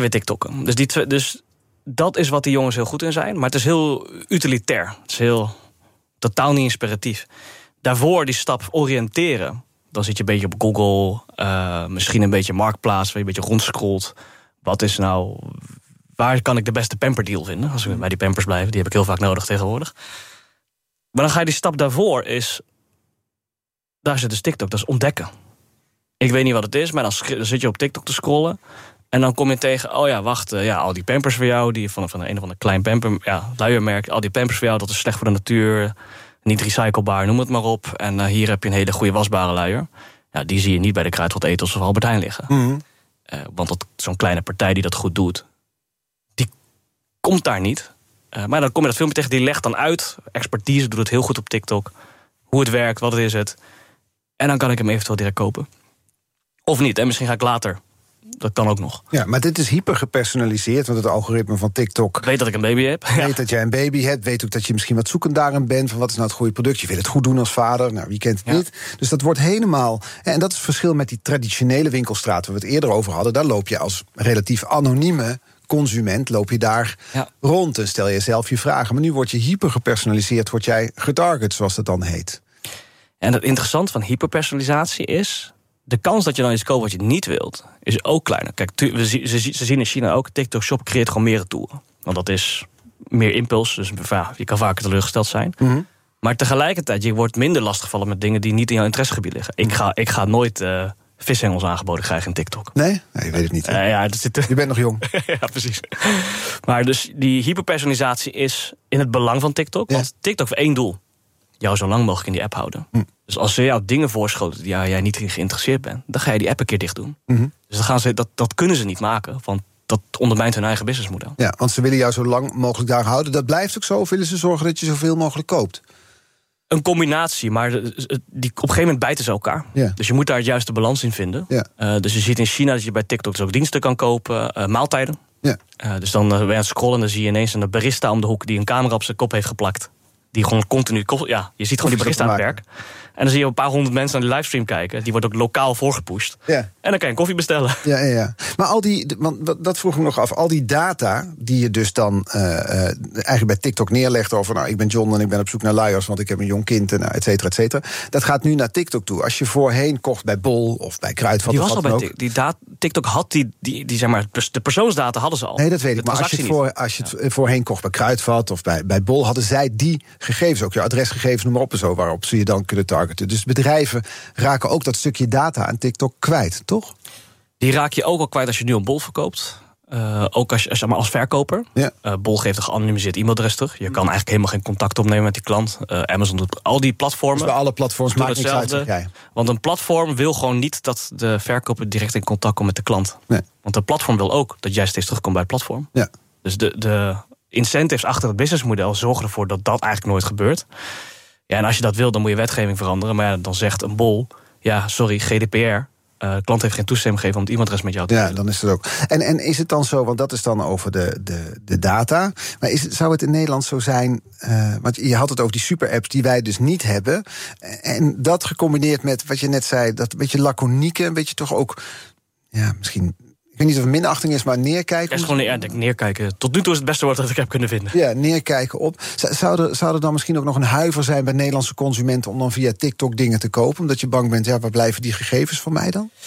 Dus dat is wat die jongens heel goed in zijn. Maar het is heel utilitair. Het is heel totaal niet inspiratief. Daarvoor die stap oriënteren. Dan zit je een beetje op Google. Misschien een beetje Marktplaats. Waar je een beetje rondscrollt. Wat is nou... Waar kan ik de beste pamperdeal vinden? Als we bij die Pampers blijven. Die heb ik heel vaak nodig tegenwoordig. Maar dan ga je die stap daarvoor is... Daar zit dus TikTok. Dat is ontdekken. Ik weet niet wat het is. Maar dan zit je op TikTok te scrollen. En dan kom je tegen, al die Pampers voor jou, die van een of ander klein pamper, luiermerk, al die Pampers voor jou, dat is slecht voor de natuur, niet recyclebaar, noem het maar op. En hier heb je een hele goede wasbare luier. Ja, die zie je niet bij de Kruidvat Ethos of Albert Heijn liggen. Mm-hmm. Want zo'n kleine partij die dat goed doet, die komt daar niet. Maar dan kom je dat filmpje tegen, die legt dan uit. Expertise doet het heel goed op TikTok. Hoe het werkt, wat is het. En dan kan ik hem eventueel direct kopen. Of niet, en misschien ga ik later. Dat kan ook nog. Ja, maar dit is hyper gepersonaliseerd. Want het algoritme van TikTok weet dat ik een baby heb. Weet dat jij een baby hebt. Weet ook dat je misschien wat zoekend daarin bent. Van wat is nou het goede product? Je wil het goed doen als vader. Nou, wie kent het niet? Dus dat wordt helemaal... En dat is het verschil met die traditionele winkelstraat waar we het eerder over hadden. Daar loop je als relatief anonieme consument loop je daar rond en stel je zelf je vragen. Maar nu word je hyper gepersonaliseerd. Word jij getarget, zoals dat dan heet. En het interessante van hyperpersonalisatie is... de kans dat je dan iets koopt wat je niet wilt, is ook kleiner. Kijk, ze zien in China ook, TikTok Shop creëert gewoon meer retouren. Want dat is meer impuls, dus je kan vaker teleurgesteld zijn. Mm-hmm. Maar tegelijkertijd, je wordt minder lastiggevallen met dingen die niet in jouw interessegebied liggen. Ik ga nooit vishengels aangeboden krijgen in TikTok. Nee, je weet het niet. Je bent nog jong. Ja, precies. Maar dus die hyperpersonalisatie is in het belang van TikTok. Want TikTok heeft 1 doel. Jou zo lang mogelijk in die app houden. Dus als ze jou dingen voorschoten die jij niet in geïnteresseerd bent, dan ga je die app een keer dicht doen. Mm-hmm. Dus dat kunnen ze niet maken, want dat ondermijnt hun eigen businessmodel. Ja, want ze willen jou zo lang mogelijk daar houden. Dat blijft ook zo, of willen ze zorgen dat je zoveel mogelijk koopt? Een combinatie, maar op een gegeven moment bijten ze elkaar. Ja. Dus je moet daar het juiste balans in vinden. Ja. Dus je ziet in China dat je bij TikTok dus ook diensten kan kopen, maaltijden. Ja. Dus dan ben je aan het scrollen en dan zie je ineens een barista om de hoek die een camera op zijn kop heeft geplakt. Die gewoon continu... je ziet gewoon die barista aan het werk. En dan zie je een paar honderd mensen naar de livestream kijken. Die wordt ook lokaal voorgepusht. Ja. En dan kan je een koffie bestellen. Ja. Maar want dat vroeg ik nog af. Al die data die je dus dan eigenlijk bij TikTok neerlegt over... ik ben John en ik ben op zoek naar luiers, want ik heb een jong kind, en et cetera, et cetera. Dat gaat nu naar TikTok toe. Als je voorheen kocht bij Bol of bij Kruidvat... Die was al bij TikTok had die zeg maar, de persoonsdata hadden ze al. Nee, dat weet ik. Maar als je het voorheen kocht bij Kruidvat of bij Bol... hadden zij die gegevens, ook je adresgegevens, noem maar op en zo... waarop ze je dan kunnen targeten. Dus bedrijven raken ook dat stukje data aan TikTok kwijt, toch? Die raak je ook al kwijt als je nu een Bol verkoopt. Ook als verkoper. Ja. Bol geeft een geanonimiseerd e-mailadres terug. Je kan eigenlijk helemaal geen contact opnemen met die klant. Amazon doet al die platformen. Dus bij alle platforms maakt niks uit. Ja. Want een platform wil gewoon niet dat de verkoper direct in contact komt met de klant. Nee. Want een platform wil ook dat jij steeds terugkomt bij het platform. Ja. Dus de incentives achter het businessmodel zorgen ervoor dat dat eigenlijk nooit gebeurt. Ja, en als je dat wil, dan moet je wetgeving veranderen. Maar ja, dan zegt een Bol, ja, sorry, GDPR. De klant heeft geen toestemming gegeven om het e-mailadres met jou te delen. Ja, dan is het ook. En is het dan zo, want dat is dan over de data. Maar zou het in Nederland zo zijn, want je had het over die super-apps die wij dus niet hebben. En dat gecombineerd met wat je net zei, dat een beetje laconieke, een beetje toch ook, ja, misschien, ik weet niet of het minachting is, maar neerkijken. Het is gewoon neerkijken. Tot nu toe is het beste woord dat ik heb kunnen vinden. Ja, neerkijken op. Zou er dan misschien ook nog een huiver zijn bij Nederlandse consumenten om dan via TikTok dingen te kopen? Omdat je bang bent, ja, waar blijven die gegevens van mij dan?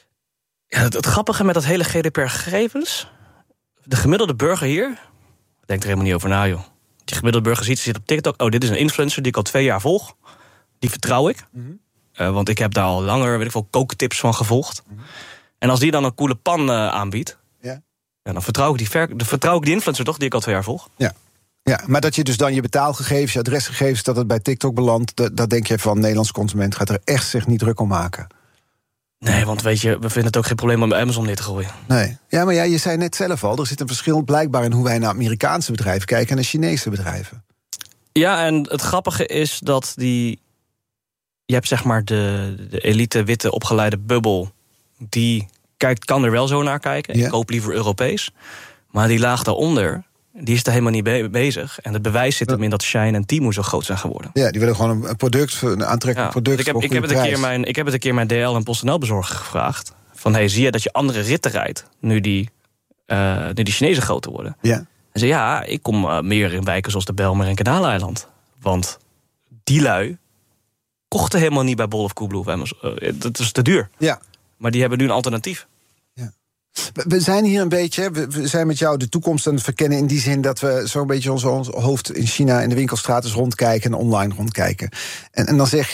Ja, het grappige met dat hele GDPR-gegevens, de gemiddelde burger hier denkt er helemaal niet over na, joh. Die gemiddelde burger zit op TikTok. Oh, dit is een influencer die ik al 2 jaar volg. Die vertrouw ik. Mm-hmm. Want ik heb daar al langer, weet ik veel, kooktips van gevolgd. Mm-hmm. En als die dan een coole pan aanbiedt, ja, dan vertrouw ik die influencer toch, die ik al 2 jaar volg. Ja. Ja, maar dat je dus dan je betaalgegevens, je adresgegevens, dat het bij TikTok belandt, dat denk je van Nederlandse consument gaat er echt zich niet druk om maken. Nee, want weet je, we vinden het ook geen probleem om bij Amazon neer te gooien. Nee. Ja, maar ja, je zei net zelf al, er zit een verschil blijkbaar in hoe wij naar Amerikaanse bedrijven kijken en naar Chinese bedrijven. Ja, en het grappige is dat je hebt zeg maar de elite witte opgeleide bubbel, die kan er wel zo naar kijken. Ja. Ik koop liever Europees. Maar die laag daaronder, die is er helemaal niet bezig. En het bewijs zit hem in dat Shein en Temu zo groot zijn geworden. Ja, die willen gewoon een product, een aantrekkelijk product. Ik heb het een keer mijn DL en PostNL bezorger gevraagd. Van, hey, zie je dat je andere ritten rijdt nu die Chinezen groter worden? Ja. En zei, ja, ik kom meer in wijken zoals de Bijlmer en Kanaaleiland. Want die lui kochten helemaal niet bij Bol of Coolblue of Amazon. Dat is te duur. Ja. Maar die hebben nu een alternatief. Ja. We zijn hier een beetje, we zijn met jou de toekomst aan het verkennen in die zin dat we zo'n beetje ons hoofd in China in de winkelstraat rondkijken en online rondkijken. En dan zeg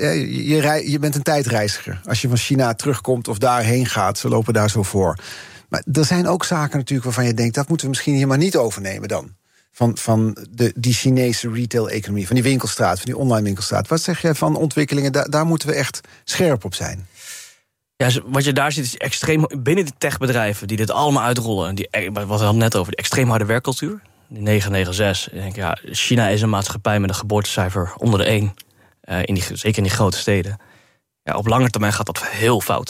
je bent een tijdreiziger. Als je van China terugkomt of daarheen gaat, ze lopen daar zo voor. Maar er zijn ook zaken natuurlijk waarvan je denkt, dat moeten we misschien hier maar niet overnemen dan. Van die Chinese retail-economie, van die winkelstraat, van die online winkelstraat. Wat zeg jij van ontwikkelingen, daar moeten we echt scherp op zijn? Ja, wat je daar ziet is extreem binnen die techbedrijven die dit allemaal uitrollen. Wat we hadden net over, die extreem harde werkcultuur. Die 996. Ik denk, ja, China is een maatschappij met een geboortecijfer onder de 1. Zeker in die grote steden. Ja, op lange termijn gaat dat heel fout.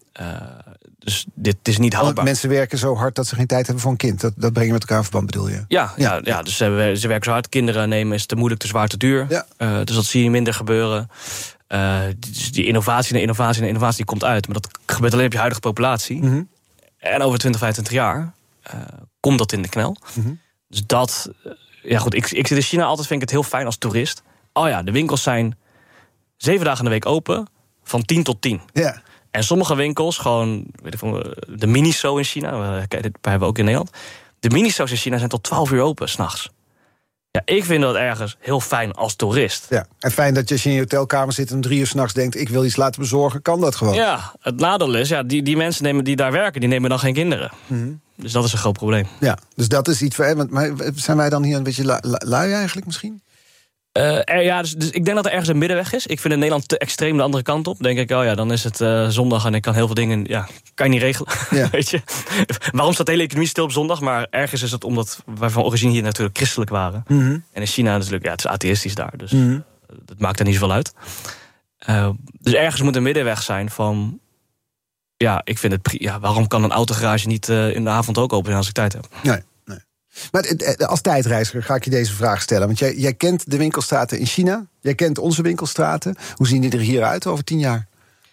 Dus dit is niet houdbaar. Mensen werken zo hard dat ze geen tijd hebben voor een kind. Dat breng je met elkaar in verband, bedoel je? Ja, dus ze werken zo hard. Kinderen nemen is te moeilijk, te zwaar, te duur. Ja. Dus dat zie je minder gebeuren. Dus die innovatie komt uit. Maar dat gebeurt alleen op je huidige populatie. Mm-hmm. En over 20, 25 jaar komt dat in de knel. Mm-hmm. Dus dat... ja goed, ik zit in China altijd, vind ik het heel fijn als toerist. Oh ja, de winkels zijn 7 dagen in de week open. Van 10 tot 10. Ja. En sommige winkels, gewoon de Miniso in China, dat hebben we ook in Nederland. De Miniso's in China zijn tot 12 uur open, 's nachts. Ja, ik vind dat ergens heel fijn als toerist. Ja, en fijn dat je in je hotelkamer zit en 3 uur 's nachts denkt, ik wil iets laten bezorgen, kan dat gewoon. Ja, het nadeel is, die mensen die daar werken, die nemen dan geen kinderen. Mm-hmm. Dus dat is een groot probleem. Ja, dus dat is iets voor. Maar zijn wij dan hier een beetje lui eigenlijk misschien? Dus ik denk dat er ergens een middenweg is. Ik vind in Nederland te extreem de andere kant op. Denk ik, dan is het zondag en ik kan heel veel dingen, kan je niet regelen. Ja. Weet je? Waarom staat de hele economie stil op zondag? Maar ergens is het omdat wij van origine hier natuurlijk christelijk waren. Mm-hmm. En in China natuurlijk, het is atheïstisch daar. Dus dat maakt er niet zoveel uit. Dus ergens moet een middenweg zijn van, ik vind het waarom kan een autogarage niet in de avond ook open zijn als ik tijd heb? Nee. Maar als tijdreiziger ga ik je deze vraag stellen. Want jij kent de winkelstraten in China. Jij kent onze winkelstraten. Hoe zien die er hier uit over 10 jaar?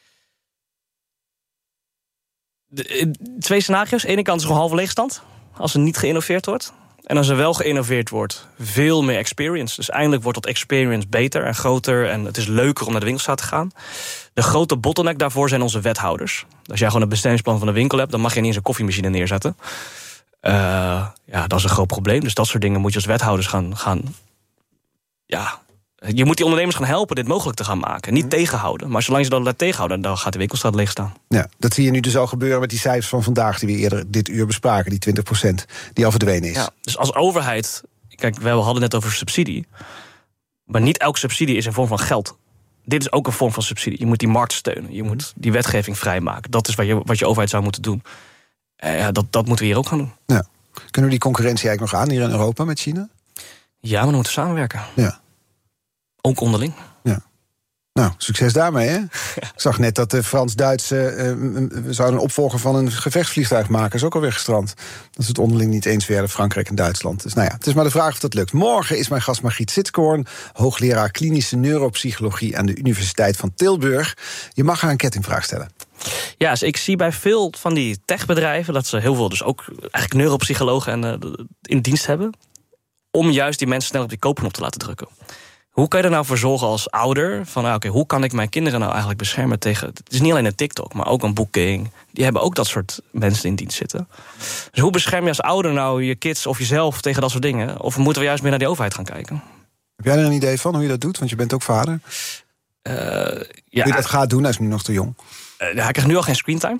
2 scenario's. Aan de ene kant is er een halve leegstand. Als er niet geïnnoveerd wordt. En als er wel geïnnoveerd wordt, veel meer experience. Dus eindelijk wordt dat experience beter en groter. En het is leuker om naar de winkelstraat te gaan. De grote bottleneck daarvoor zijn onze wethouders. Als jij gewoon een bestemmingsplan van een winkel hebt, dan mag je niet eens een koffiemachine neerzetten. Dat is een groot probleem. Dus dat soort dingen moet je als wethouders gaan Je moet die ondernemers gaan helpen dit mogelijk te gaan maken. Niet tegenhouden. Maar zolang je dat laat tegenhouden, dan gaat de winkelstraat leeg staan. Ja, dat zie je nu dus al gebeuren met die cijfers van vandaag die we eerder dit uur bespraken. Die 20% die al verdwenen is. Ja, dus als overheid... Kijk, we hadden het net over subsidie. Maar niet elke subsidie is een vorm van geld. Dit is ook een vorm van subsidie. Je moet die markt steunen. Je moet die wetgeving vrijmaken. Dat is wat je overheid zou moeten doen. Dat moeten we hier ook gaan doen. Ja. Kunnen we die concurrentie eigenlijk nog aan hier in Europa met China? Ja, maar we moeten samenwerken. Ja. Ook onderling. Ja. Nou, succes daarmee, hè? Ik zag net dat de Frans-Duitse zouden een opvolger van een gevechtsvliegtuig maken. Is ook alweer gestrand. Dat is het onderling niet eens werden, Frankrijk en Duitsland. Dus nou ja, het is maar de vraag of dat lukt. Morgen is mijn gast Margriet Sitskoorn, hoogleraar klinische neuropsychologie aan de Universiteit van Tilburg. Je mag haar een kettingvraag stellen. Ja, dus ik zie bij veel van die techbedrijven dat ze heel veel dus ook eigenlijk neuropsychologen in dienst hebben, om juist die mensen snel op die koopknop te laten drukken. Hoe kan je er nou voor zorgen als ouder van hoe kan ik mijn kinderen nou eigenlijk beschermen tegen... Het is niet alleen een TikTok, maar ook een Booking. Die hebben ook dat soort mensen in dienst zitten. Dus hoe bescherm je als ouder nou je kids of jezelf tegen dat soort dingen? Of moeten we juist meer naar die overheid gaan kijken? Heb jij er een idee van hoe je dat doet? Want je bent ook vader. Hoe je dat gaat doen, hij is nu nog te jong. Hij krijgt nu al geen screentime.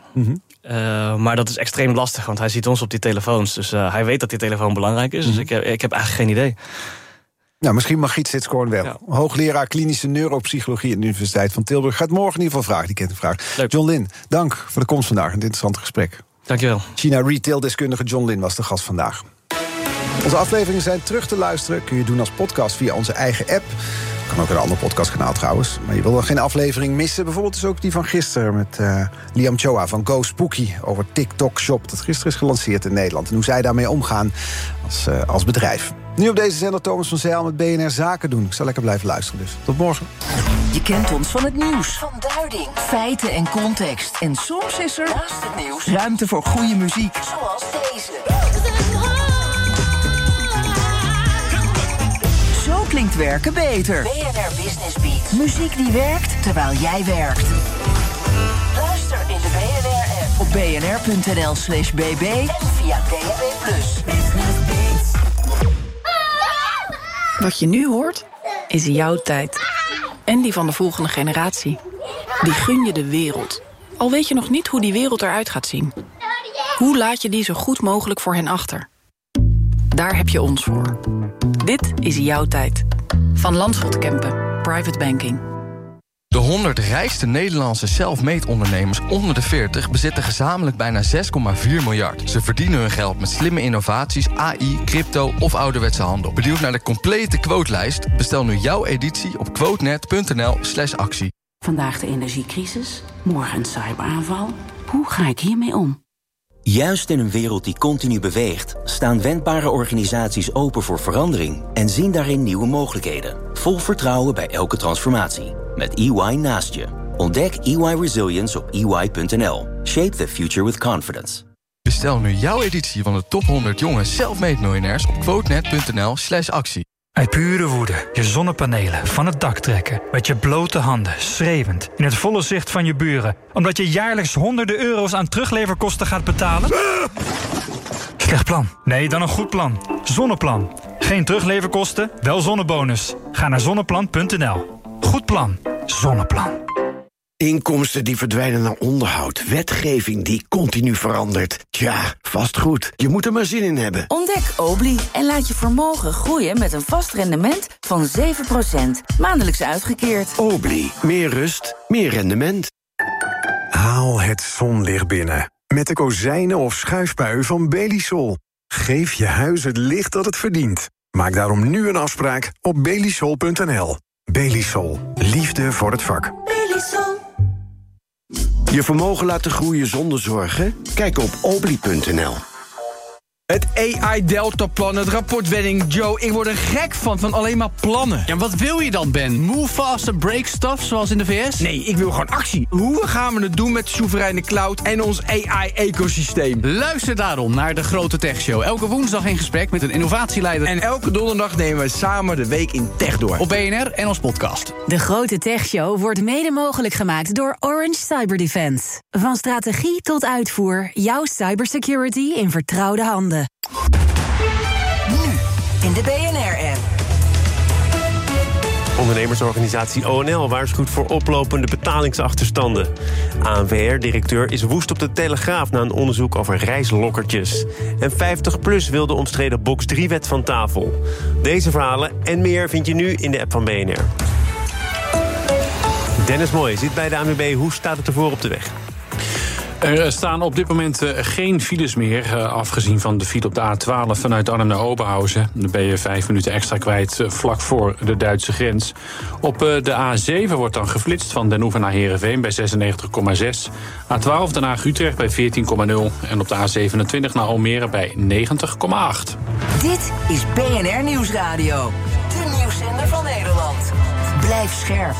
Maar dat is extreem lastig, want hij ziet ons op die telefoons. Dus hij weet dat die telefoon belangrijk is. Dus ik heb eigenlijk geen idee. Nou, misschien Margriet Sitskoorn wel. Ja. Hoogleraar klinische neuropsychologie aan de Universiteit van Tilburg. Gaat morgen in ieder geval vragen, die kettingvraag. John Lin, dank voor de komst vandaag. Een interessant gesprek. Dankjewel. China retail-deskundige John Lin was de gast vandaag. Onze afleveringen zijn terug te luisteren. Kun je doen als podcast via onze eigen app. Kan ook een ander podcastkanaal trouwens. Maar je wil nog geen aflevering missen. Bijvoorbeeld dus ook die van gisteren met Liam Choa van Go Spooky over TikTok Shop. Dat gisteren is gelanceerd in Nederland. En hoe zij daarmee omgaan als bedrijf. Nu op deze zender Thomas van Zijl met BNR Zaken doen. Ik zal lekker blijven luisteren dus. Tot morgen. Je kent ons van het nieuws. Van duiding, feiten en context. En soms is er, naast het nieuws, ruimte voor goede muziek. Zoals deze. Zo klinkt werken beter. BNR Business Beat. Muziek die werkt terwijl jij werkt. Luister in de BNR-app op bnr.nl/bb en via DAB+. Wat je nu hoort, is jouw tijd. En die van de volgende generatie. Die gun je de wereld. Al weet je nog niet hoe die wereld eruit gaat zien. Hoe laat je die zo goed mogelijk voor hen achter? Daar heb je ons voor. Dit is jouw tijd. Van Landschot Kempen, Private Banking. De 100 rijkste Nederlandse self-made ondernemers onder de 40... bezitten gezamenlijk bijna 6,4 miljard. Ze verdienen hun geld met slimme innovaties, AI, crypto of ouderwetse handel. Benieuwd naar de complete quotelijst? Bestel nu jouw editie op quotenet.nl/actie. Vandaag de energiecrisis, morgen een cyberaanval. Hoe ga ik hiermee om? Juist in een wereld die continu beweegt, staan wendbare organisaties open voor verandering en zien daarin nieuwe mogelijkheden. Vol vertrouwen bij elke transformatie. Met EY naast je. Ontdek EY Resilience op EY.nl. Shape the future with confidence. Bestel nu jouw editie van de top 100 jonge self-made miljonairs op quotenet.nl/actie. Uit pure woede je zonnepanelen van het dak trekken. Met je blote handen, schreeuwend, in het volle zicht van je buren. Omdat je jaarlijks honderden euro's aan terugleverkosten gaat betalen? Slecht plan. Nee, dan een goed plan. Zonneplan. Geen terugleverkosten, wel zonnebonus. Ga naar zonneplan.nl. Goed plan. Zonneplan. Inkomsten die verdwijnen naar onderhoud. Wetgeving die continu verandert. Tja, vastgoed. Je moet er maar zin in hebben. Ontdek Obli en laat je vermogen groeien met een vast rendement van 7%. Maandelijks uitgekeerd. Obli. Meer rust, meer rendement. Haal het zonlicht binnen. Met de kozijnen of schuifpui van Belisol. Geef je huis het licht dat het verdient. Maak daarom nu een afspraak op belisol.nl. Belisol. Liefde voor het vak. Belisol. Je vermogen laten groeien zonder zorgen? Kijk op obli.nl. Het AI-deltaplan, het rapportwetting. Joe, ik word er gek van alleen maar plannen. Ja, wat wil je dan, Ben? Move fast and break stuff, zoals in de VS? Nee, ik wil gewoon actie. Hoe gaan we het doen met soevereine cloud en ons AI-ecosysteem? Luister daarom naar De Grote Tech Show. Elke woensdag in gesprek met een innovatieleider. En elke donderdag nemen we samen de week in tech door. Op BNR en ons podcast. De Grote Tech Show wordt mede mogelijk gemaakt door Orange Cyber Defense. Van strategie tot uitvoer, jouw cybersecurity in vertrouwde handen. Nu in de BNR-app. Ondernemersorganisatie ONL waarschuwt voor oplopende betalingsachterstanden. ANVR-directeur is woest op de Telegraaf na een onderzoek over reislokkertjes. En 50PLUS wil de omstreden box 3-wet van tafel. Deze verhalen en meer vind je nu in de app van BNR. Dennis Mooi zit bij de ANWB. Hoe staat het ervoor op de weg? Er staan op dit moment geen files meer, afgezien van de file op de A12 vanuit Arnhem naar Oberhausen. Dan ben je 5 minuten extra kwijt vlak voor de Duitse grens. Op de A7 wordt dan geflitst van Den Oever naar Heerenveen bij 96,6. A12 Den Haag-Utrecht bij 14,0. En op de A27 naar Almere bij 90,8. Dit is BNR Nieuwsradio. De nieuwszender van Nederland. Blijf scherp.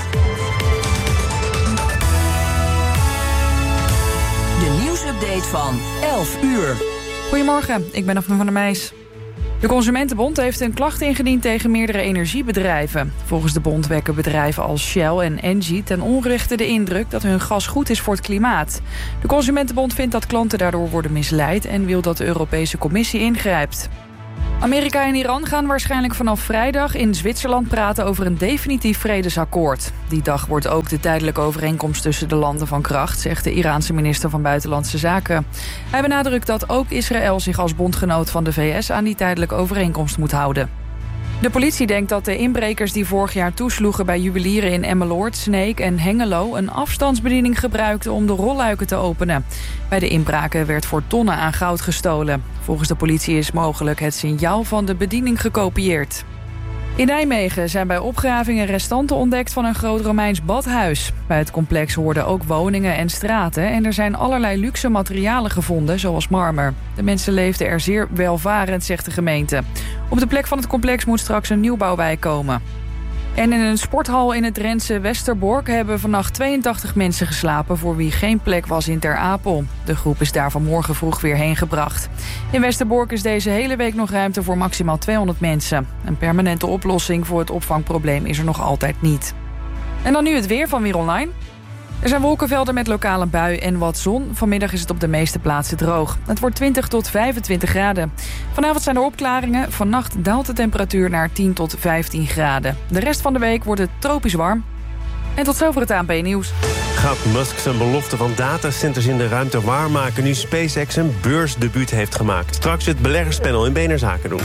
De nieuwsupdate van 11 uur. Goedemorgen, ik ben Daphne van der Meijs. De Consumentenbond heeft een klacht ingediend tegen meerdere energiebedrijven. Volgens de bond wekken bedrijven als Shell en Engie ten onrechte de indruk dat hun gas goed is voor het klimaat. De Consumentenbond vindt dat klanten daardoor worden misleid en wil dat de Europese Commissie ingrijpt. Amerika en Iran gaan waarschijnlijk vanaf vrijdag in Zwitserland praten over een definitief vredesakkoord. Die dag wordt ook de tijdelijke overeenkomst tussen de landen van kracht, zegt de Iraanse minister van Buitenlandse Zaken. Hij benadrukt dat ook Israël zich als bondgenoot van de VS aan die tijdelijke overeenkomst moet houden. De politie denkt dat de inbrekers die vorig jaar toesloegen bij juwelieren in Emmeloord, Sneek en Hengelo een afstandsbediening gebruikten om de rolluiken te openen. Bij de inbraken werd voor tonnen aan goud gestolen. Volgens de politie is mogelijk het signaal van de bediening gekopieerd. In Nijmegen zijn bij opgravingen restanten ontdekt van een groot Romeins badhuis. Bij het complex hoorden ook woningen en straten en er zijn allerlei luxe materialen gevonden, zoals marmer. De mensen leefden er zeer welvarend, zegt de gemeente. Op de plek van het complex moet straks een nieuwbouwwijk komen. En in een sporthal in het Drentse Westerbork hebben vannacht 82 mensen geslapen voor wie geen plek was in Ter Apel. De groep is daar vanmorgen vroeg weer heen gebracht. In Westerbork is deze hele week nog ruimte voor maximaal 200 mensen. Een permanente oplossing voor het opvangprobleem is er nog altijd niet. En dan nu het weer van Weer Online. Er zijn wolkenvelden met lokale bui en wat zon. Vanmiddag is het op de meeste plaatsen droog. Het wordt 20 tot 25 graden. Vanavond zijn er opklaringen. Vannacht daalt de temperatuur naar 10 tot 15 graden. De rest van de week wordt het tropisch warm. En tot zover het ANP-nieuws. Gaat Musk zijn belofte van datacenters in de ruimte waarmaken nu SpaceX een beursdebuut heeft gemaakt? Straks het beleggerspanel in BNR Zaken doen.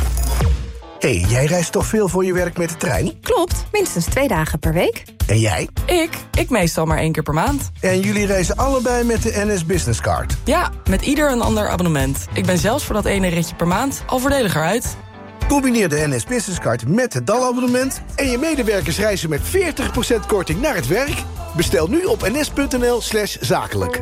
Hé, jij reist toch veel voor je werk met de trein? Klopt, minstens 2 dagen per week. En jij? Ik meestal maar 1 keer per maand. En jullie reizen allebei met de NS Business Card? Ja, met ieder een ander abonnement. Ik ben zelfs voor dat ene ritje per maand al voordeliger uit. Combineer de NS Business Card met het DAL-abonnement en je medewerkers reizen met 40% korting naar het werk. Bestel nu op ns.nl/zakelijk.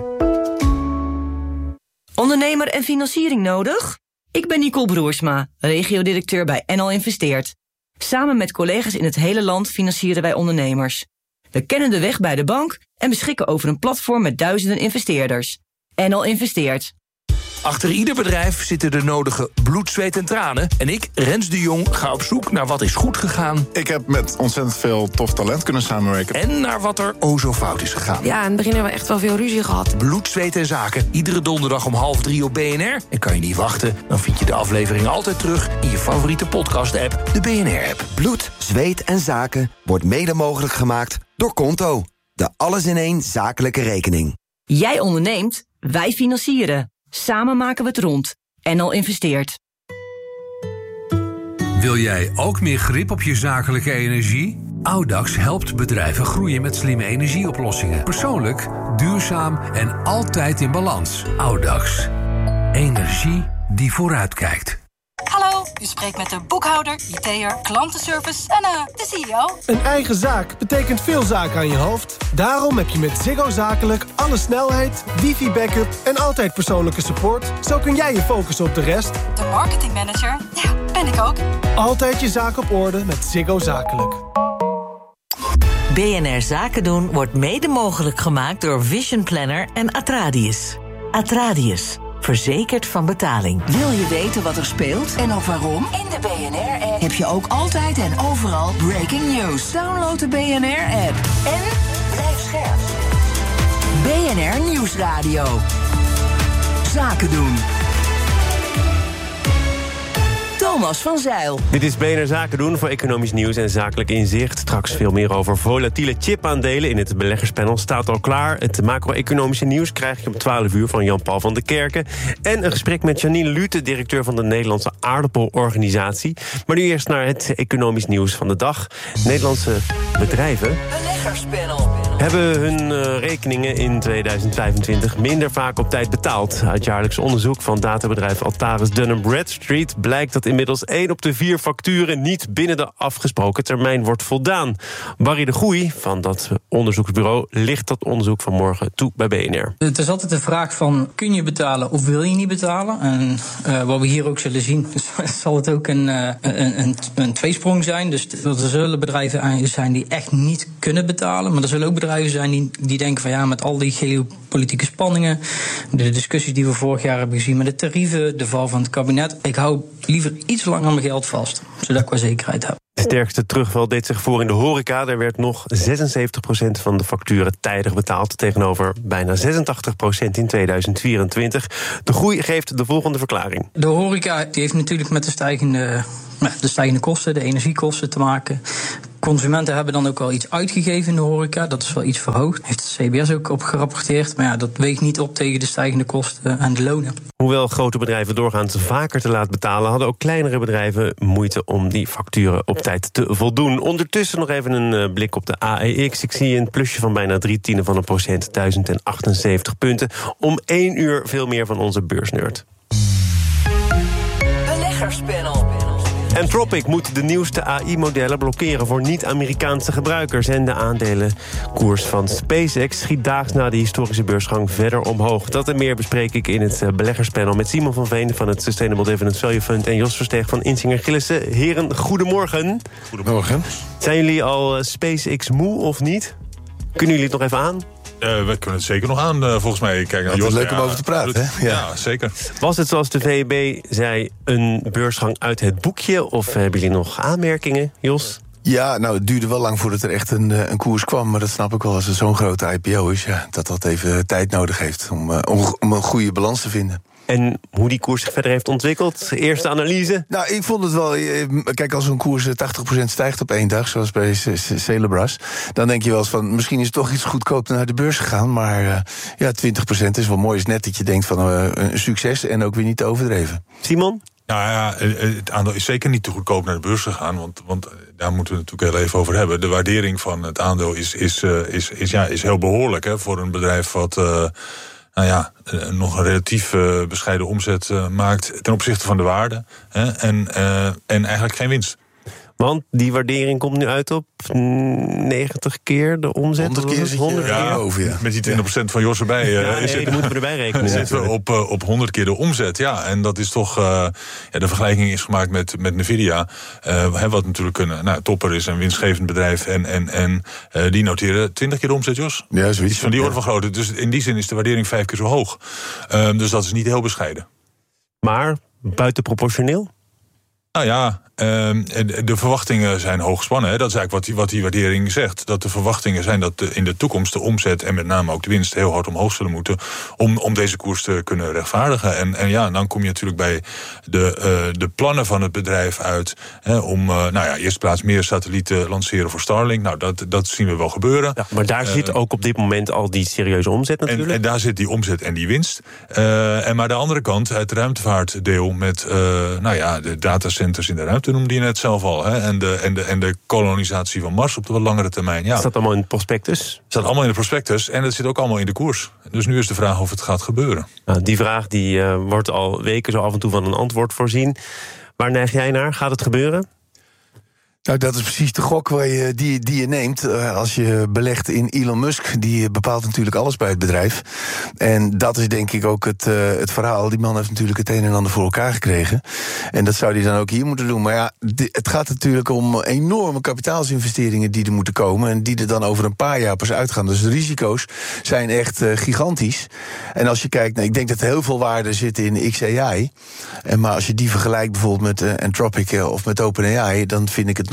Ondernemer en financiering nodig? Ik ben Nicole Broersma, regiodirecteur bij NL Investeert. Samen met collega's in het hele land financieren wij ondernemers. We kennen de weg bij de bank en beschikken over een platform met duizenden investeerders. NL Investeert. Achter ieder bedrijf zitten de nodige bloed, zweet en tranen. En ik, Rens de Jong, ga op zoek naar wat is goed gegaan. Ik heb met ontzettend veel tof talent kunnen samenwerken. En naar wat er zo fout is gegaan. Ja, in het begin hebben we echt wel veel ruzie gehad. Bloed, zweet en zaken. Iedere donderdag om 2:30 op BNR. En kan je niet wachten, dan vind je de aflevering altijd terug in je favoriete podcast-app, de BNR-app. Bloed, zweet en zaken wordt mede mogelijk gemaakt door Konto. De alles-in-één zakelijke rekening. Jij onderneemt, wij financieren. Samen maken we het rond. NL Investeert. Wil jij ook meer grip op je zakelijke energie? Audax helpt bedrijven groeien met slimme energieoplossingen. Persoonlijk, duurzaam en altijd in balans. Audax. Energie die vooruitkijkt. Hallo, u spreekt met de boekhouder, IT'er, klantenservice en de CEO. Een eigen zaak betekent veel zaken aan je hoofd. Daarom heb je met Ziggo Zakelijk alle snelheid, wifi-backup en altijd persoonlijke support. Zo kun jij je focussen op de rest. De marketingmanager, ja, ben ik ook. Altijd je zaak op orde met Ziggo Zakelijk. BNR Zaken doen wordt mede mogelijk gemaakt door Vision Planner en Atradius. Atradius. Verzekerd van betaling. Wil je weten wat er speelt en of waarom? In de BNR-app heb je ook altijd en overal breaking news. Download de BNR-app en blijf scherp. BNR Nieuwsradio. Zaken doen. Thomas van Zijl. Dit is BNR Zaken doen voor economisch nieuws en zakelijk inzicht. Straks veel meer over volatiele chipaandelen in het beleggerspanel. Staat al klaar. Het macro-economische nieuws krijg je om 12 uur van Jan-Paul van der Kerken. En een gesprek met Janine Lute, directeur van de Nederlandse aardappelorganisatie. Maar nu eerst naar het economisch nieuws van de dag. Nederlandse bedrijven hebben hun rekeningen in 2025 minder vaak op tijd betaald. Uit jaarlijks onderzoek van databedrijf Altaris Dun & Bradstreet blijkt dat inmiddels 1 op de 4 facturen niet binnen de afgesproken termijn wordt voldaan. Barry de Goeij van dat onderzoeksbureau licht dat onderzoek vanmorgen toe bij BNR. Het is altijd de vraag van, kun je betalen of wil je niet betalen? En wat we hier ook zullen zien, zal het ook een tweesprong zijn. Dus er zullen bedrijven zijn die echt niet kunnen betalen. Maar er zullen ook bedrijven zijn die denken van ja, met al die geopolitieke spanningen, de discussies die we vorig jaar hebben gezien met de tarieven, de val van het kabinet, ik hou liever iets langer mijn geld vast, zodat ik wel zekerheid heb. De sterkste terugval deed zich voor in de horeca. Er werd nog 76% van de facturen tijdig betaald, tegenover bijna 86% in 2024. De Groei geeft de volgende verklaring. De horeca die heeft natuurlijk met de stijgende kosten, de energiekosten te maken. Consumenten hebben dan ook wel iets uitgegeven in de horeca. Dat is wel iets verhoogd. Heeft het CBS ook op gerapporteerd. Maar ja, dat weegt niet op tegen de stijgende kosten en de lonen. Hoewel grote bedrijven doorgaans vaker te laat betalen, hadden ook kleinere bedrijven moeite om die facturen op tijd te voldoen. Ondertussen nog even een blik op de AEX. Ik zie een plusje van bijna 0,3%, 1078 punten. Om 1 uur veel meer van onze beursnerd. Beleggerspanel. Anthropic moet de nieuwste AI-modellen blokkeren voor niet-Amerikaanse gebruikers. En de aandelenkoers van SpaceX schiet daags na de historische beursgang verder omhoog. Dat en meer bespreek ik in het beleggerspanel met Simon van Veen van het Sustainable Dividend Value Fund en Jos Versteeg van Insinger Gillissen. Heren, goedemorgen. Goedemorgen. Zijn jullie al SpaceX moe of niet? Kunnen jullie het nog even aan? We kunnen het zeker nog aan, volgens mij. Kijk, het is leuk om over te praten, hè? Ja, zeker. Was het, zoals de VEB zei, een beursgang uit het boekje? Of hebben jullie nog aanmerkingen, Jos? Ja, nou, het duurde wel lang voordat er echt een koers kwam. Maar dat snap ik wel als het zo'n grote IPO is. Ja, dat even tijd nodig heeft om een goede balans te vinden. En hoe die koers zich verder heeft ontwikkeld? Eerste analyse? Nou, ik vond het wel. Kijk, als een koers 80% stijgt op 1 dag, zoals bij Celebras, dan denk je wel eens van, misschien is het toch iets goedkoop naar de beurs gegaan. Maar 20% is wel mooi. Is net dat je denkt van een succes en ook weer niet te overdreven. Simon? Nou ja, het aandeel is zeker niet te goedkoop naar de beurs gegaan. Want daar moeten we het natuurlijk heel even over hebben. De waardering van het aandeel is heel behoorlijk, hè, voor een bedrijf wat nog een relatief bescheiden omzet maakt ten opzichte van de waarde. Hè, en eigenlijk geen winst. Want die waardering komt nu uit op 90 keer de omzet. 100 keer. 100 keer. Ja. Met die 20% van Jos erbij. Die moeten we erbij rekenen. Zitten we op 100 keer de omzet. Ja, en dat is toch. De vergelijking is gemaakt met Nvidia. Wat natuurlijk een topper is, een winstgevend bedrijf. En die noteren 20 keer de omzet, Jos. Ja, zoiets. Van die orde van grootte. Dus in die zin is de waardering 5 keer zo hoog. Dus dat is niet heel bescheiden. Maar buitenproportioneel? Nou ja, de verwachtingen zijn hoog gespannen. Hè. Dat is eigenlijk wat die waardering zegt. Dat de verwachtingen zijn dat in de toekomst de omzet en met name ook de winst heel hard omhoog zullen moeten om deze koers te kunnen rechtvaardigen. En dan kom je natuurlijk bij de plannen van het bedrijf uit, hè, om eerst plaats meer satellieten lanceren voor Starlink. Nou, dat zien we wel gebeuren. Ja, maar daar zit ook op dit moment al die serieuze omzet natuurlijk. En daar zit die omzet en die winst. Maar de andere kant, het ruimtevaartdeel met de datacenters in de ruimte, noemde je net zelf al. Hè? En de kolonisatie van Mars op de wat langere termijn. Ja. Staat allemaal in het prospectus? Staat allemaal in de prospectus en het zit ook allemaal in de koers. Dus nu is de vraag of het gaat gebeuren. Nou, die vraag wordt al weken zo af en toe van een antwoord voorzien. Waar neig jij naar? Gaat het gebeuren? Nou, dat is precies de gok die je neemt als je belegt in Elon Musk. Die bepaalt natuurlijk alles bij het bedrijf. En dat is denk ik ook het verhaal. Die man heeft natuurlijk het een en ander voor elkaar gekregen. En dat zou hij dan ook hier moeten doen. Maar ja, het gaat natuurlijk om enorme kapitaalsinvesteringen die er moeten komen. En die er dan over een paar jaar pas uitgaan. Dus de risico's zijn echt gigantisch. En als je kijkt, ik denk dat er heel veel waarde zit in XAI. Maar als je die vergelijkt bijvoorbeeld met Anthropic of met OpenAI, dan vind ik het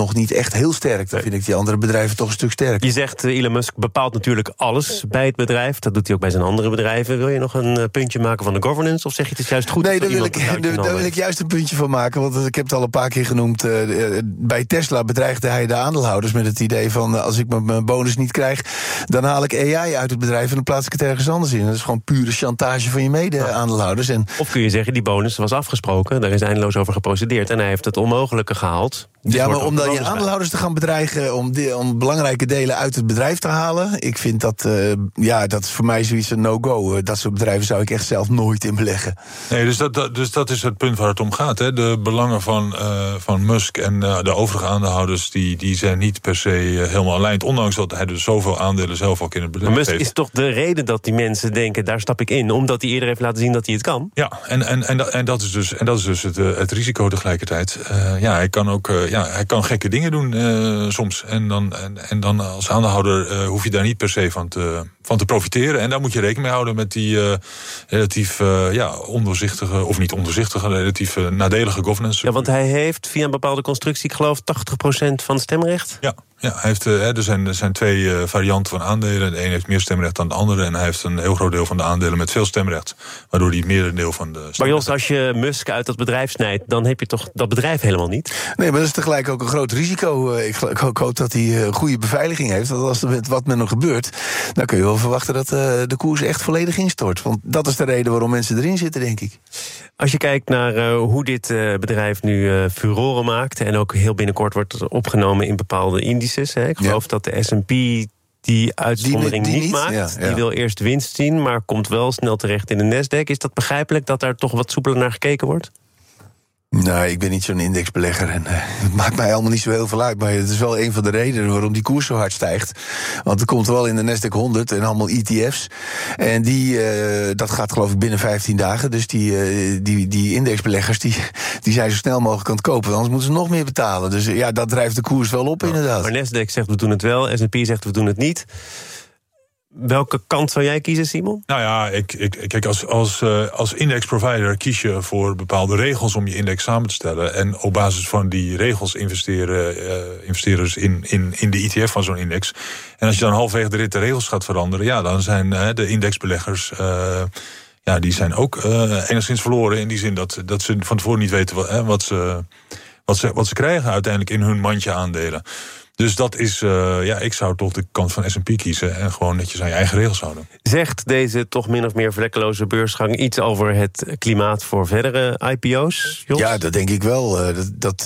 nog niet echt heel sterk. Dan vind ik die andere bedrijven toch een stuk sterker. Je zegt, Elon Musk bepaalt natuurlijk alles bij het bedrijf. Dat doet hij ook bij zijn andere bedrijven. Wil je nog een puntje maken van de governance? Of zeg je het is juist goed? Nee, daar wil ik juist een puntje van maken. Want ik heb het al een paar keer genoemd. Bij Tesla bedreigde hij de aandeelhouders met het idee van... als ik mijn bonus niet krijg, dan haal ik AI uit het bedrijf... en dan plaats ik het ergens anders in. Dat is gewoon pure chantage van je mede-aandeelhouders. Of kun je zeggen, die bonus was afgesproken. Daar is eindeloos over geprocedeerd. En hij heeft het onmogelijke gehaald. Ja, maar om dan je aandeelhouders te gaan bedreigen... om belangrijke delen uit het bedrijf te halen... ik vind dat, dat is voor mij zoiets een no-go. Dat soort bedrijven zou ik echt zelf nooit in beleggen. Nee, dus dat is het punt waar het om gaat. Hè. De belangen van Musk en de overige aandeelhouders... die zijn niet per se helemaal aligned. Ondanks dat hij dus zoveel aandelen zelf ook in het bedrijf heeft. Maar Musk is toch de reden dat die mensen denken... daar stap ik in, omdat hij eerder heeft laten zien dat hij het kan? Ja, en dat is dus het risico tegelijkertijd. Hij kan ook... hij kan gekke dingen doen soms. En dan als aandeelhouder hoef je daar niet per se van te profiteren. En daar moet je rekening mee houden met die relatief ondoorzichtige... of niet ondoorzichtige, relatief nadelige governance. Ja, want hij heeft via een bepaalde constructie, ik geloof 80% van het stemrecht? Ja, hij heeft, er zijn twee varianten van aandelen. De een heeft meer stemrecht dan de andere. En hij heeft een heel groot deel van de aandelen met veel stemrecht. Waardoor hij merendeel van de stemrecht... Maar Jos, als je Musk uit dat bedrijf snijdt... dan heb je toch dat bedrijf helemaal niet? Nee, maar dat is tegelijk ook een groot risico. Ik hoop dat hij goede beveiliging heeft. Want als er wat met hem gebeurt... dan kun je wel verwachten dat de koers echt volledig instort. Want dat is de reden waarom mensen erin zitten, denk ik. Als je kijkt naar hoe dit bedrijf nu furoren maakt... en ook heel binnenkort wordt opgenomen in bepaalde indices... ik geloof dat de S&P die uitzondering niet maakt. Ja. Die wil eerst winst zien, maar komt wel snel terecht in de Nasdaq. Is dat begrijpelijk dat daar toch wat soepeler naar gekeken wordt? Nou, ik ben niet zo'n indexbelegger en het maakt mij allemaal niet zo heel veel uit. Maar het is wel een van de redenen waarom die koers zo hard stijgt. Want het komt wel in de Nasdaq 100 en allemaal ETF's. En dat gaat geloof ik binnen 15 dagen. Dus die indexbeleggers die zijn zo snel mogelijk aan het kopen. Anders moeten ze nog meer betalen. Dus ja, dat drijft de koers wel op inderdaad. Maar Nasdaq zegt we doen het wel, S&P zegt we doen het niet. Welke kant zou jij kiezen, Simon? Nou ja, kijk, als indexprovider kies je voor bepaalde regels om je index samen te stellen. En op basis van die regels investeerders in de ETF van zo'n index. En als je dan halverwege de rit de regels gaat veranderen, ja, dan zijn de indexbeleggers... die zijn ook enigszins verloren in die zin dat ze van tevoren niet weten wat ze krijgen uiteindelijk in hun mandje aandelen. Dus dat is, ik zou toch de kant van S&P kiezen en gewoon netjes aan je eigen regels houden. Zegt deze toch min of meer vlekkeloze beursgang iets over het klimaat voor verdere IPO's, Jos? Ja, dat denk ik wel. Dat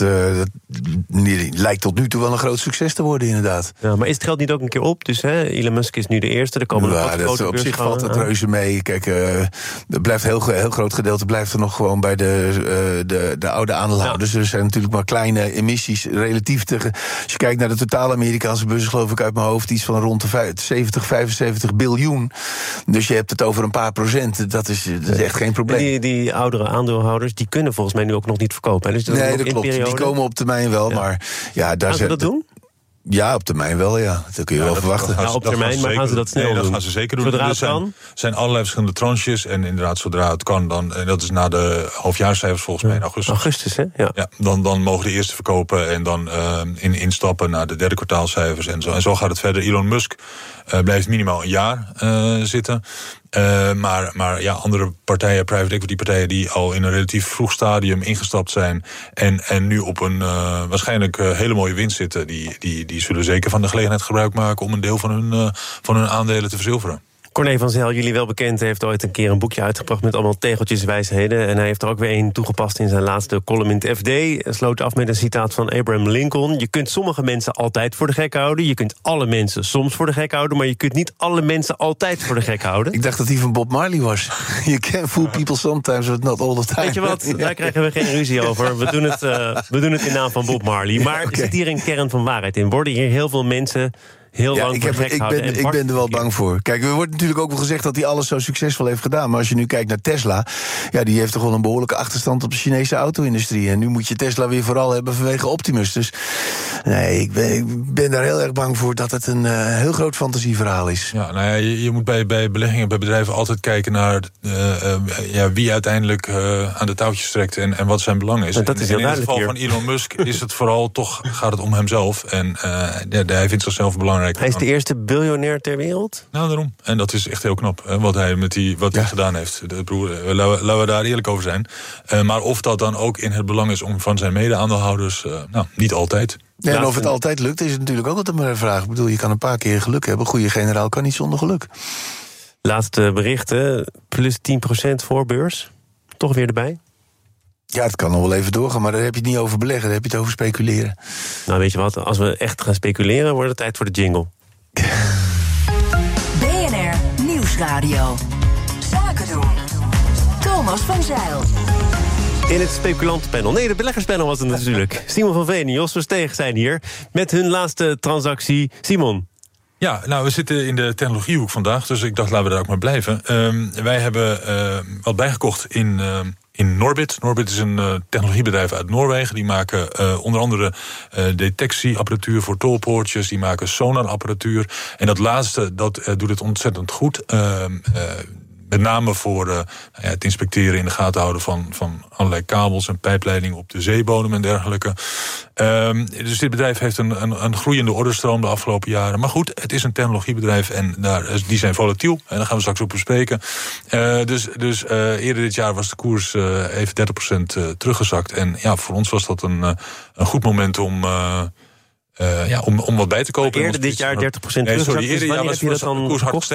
lijkt tot nu toe wel een groot succes te worden, inderdaad. Ja, maar is het geld niet ook een keer op? Dus Elon Musk is nu de eerste, er komen nog wat grote op zich valt dat reuze mee. Kijk, er blijft heel groot gedeelte blijft er nog gewoon bij de oude aandeelhouders. Ja. Er zijn natuurlijk maar kleine emissies relatief tegen... Als je kijkt naar de totale Amerikaanse beurs, geloof ik uit mijn hoofd iets van rond de 75 biljoen. Dus je hebt het over een paar procent. Dat is echt geen probleem. Die oudere aandeelhouders, die kunnen volgens mij nu ook nog niet verkopen. Dus nee, dat klopt. Die komen op termijn wel, maar ja, daar gaan ze dat doen? Ja, op termijn wel, ja. Dat kun je wel verwachten. Op termijn, maar gaan ze dat snel doen? Dat gaan ze zeker doen. Zodra het kan? Er zijn allerlei verschillende tranches. En inderdaad, zodra het kan, dan... En dat is na de halfjaarscijfers volgens mij in augustus. Augustus, hè? Ja, dan mogen de eerste verkopen en dan instappen naar de derde kwartaalcijfers en zo. En zo gaat het verder. Elon Musk blijft minimaal een jaar zitten. Maar ja, andere partijen, private equity partijen... die al in een relatief vroeg stadium ingestapt zijn... en nu op een waarschijnlijk hele mooie winst zitten... die zullen zeker van de gelegenheid gebruik maken... om een deel van hun aandelen te verzilveren. Corné van Zijl, jullie wel bekend, heeft ooit een keer een boekje uitgebracht... met allemaal tegeltjeswijsheden. En hij heeft er ook weer één toegepast in zijn laatste column in het FD. Hij sloot af met een citaat van Abraham Lincoln. Je kunt sommige mensen altijd voor de gek houden. Je kunt alle mensen soms voor de gek houden... maar je kunt niet alle mensen altijd voor de gek houden. Ik dacht dat die van Bob Marley was. You can fool people sometimes, but not all the time. Weet je wat, daar krijgen we geen ruzie over. We doen het in naam van Bob Marley. Maar okay. Zit hier een kern van waarheid in? Worden hier heel veel mensen... heel lang voor gek houden. Ik ben er wel bang voor. Kijk, er wordt natuurlijk ook wel gezegd dat hij alles zo succesvol heeft gedaan. Maar als je nu kijkt naar Tesla, ja, die heeft toch wel een behoorlijke achterstand op de Chinese auto-industrie. En nu moet je Tesla weer vooral hebben vanwege Optimus. Dus nee, ik ben daar heel erg bang voor dat het een heel groot fantasieverhaal is. Ja, nou ja, je moet bij beleggingen, bij bedrijven altijd kijken naar wie uiteindelijk aan de touwtjes trekt en wat zijn belang is. En dat is heel in het geval hier. van Elon Musk is het vooral toch gaat het om hemzelf. En hij vindt zichzelf belangrijk. Hij is de eerste biljonair ter wereld? Nou, daarom. En dat is echt heel knap, wat hij hij gedaan heeft. Laten we daar eerlijk over zijn. Maar of dat dan ook in het belang is van zijn mede-aandeelhouders, niet altijd. Ja, en of het altijd lukt, is het natuurlijk ook altijd maar een vraag. Ik bedoel, je kan een paar keer geluk hebben. Goede generaal kan niet zonder geluk. Laatste berichten, plus 10% voor beurs. Toch weer erbij? Ja, het kan nog wel even doorgaan, maar daar heb je het niet over beleggen. Daar heb je het over speculeren. Nou, weet je wat, als we echt gaan speculeren, wordt het tijd voor de jingle. BNR Nieuwsradio. Zaken doen. Thomas van Zeil. In het speculantenpanel, nee, de beleggerspanel was het natuurlijk. Simon van Veen en Jos Versteeg zijn hier met hun laatste transactie. Simon. Ja, nou, we zitten in de technologiehoek vandaag, dus ik dacht, laten we daar ook maar blijven. Wij hebben wat bijgekocht in Norbit. Norbit is een technologiebedrijf uit Noorwegen. Die maken onder andere detectieapparatuur voor tolpoortjes. Die maken sonarapparatuur. En dat laatste, dat doet het ontzettend goed. Met name voor het inspecteren, in de gaten houden van allerlei kabels en pijpleidingen op de zeebodem en dergelijke. Dus dit bedrijf heeft een groeiende orderstroom de afgelopen jaren. Maar goed, het is een technologiebedrijf en die zijn volatiel. En daar gaan we straks op bespreken. Dus eerder dit jaar was de koers even 30% teruggezakt. En ja, voor ons was dat een goed moment om wat bij te kopen. Maar eerder dit jaar 30% teruggezakt. Eerder jaar was de koers hard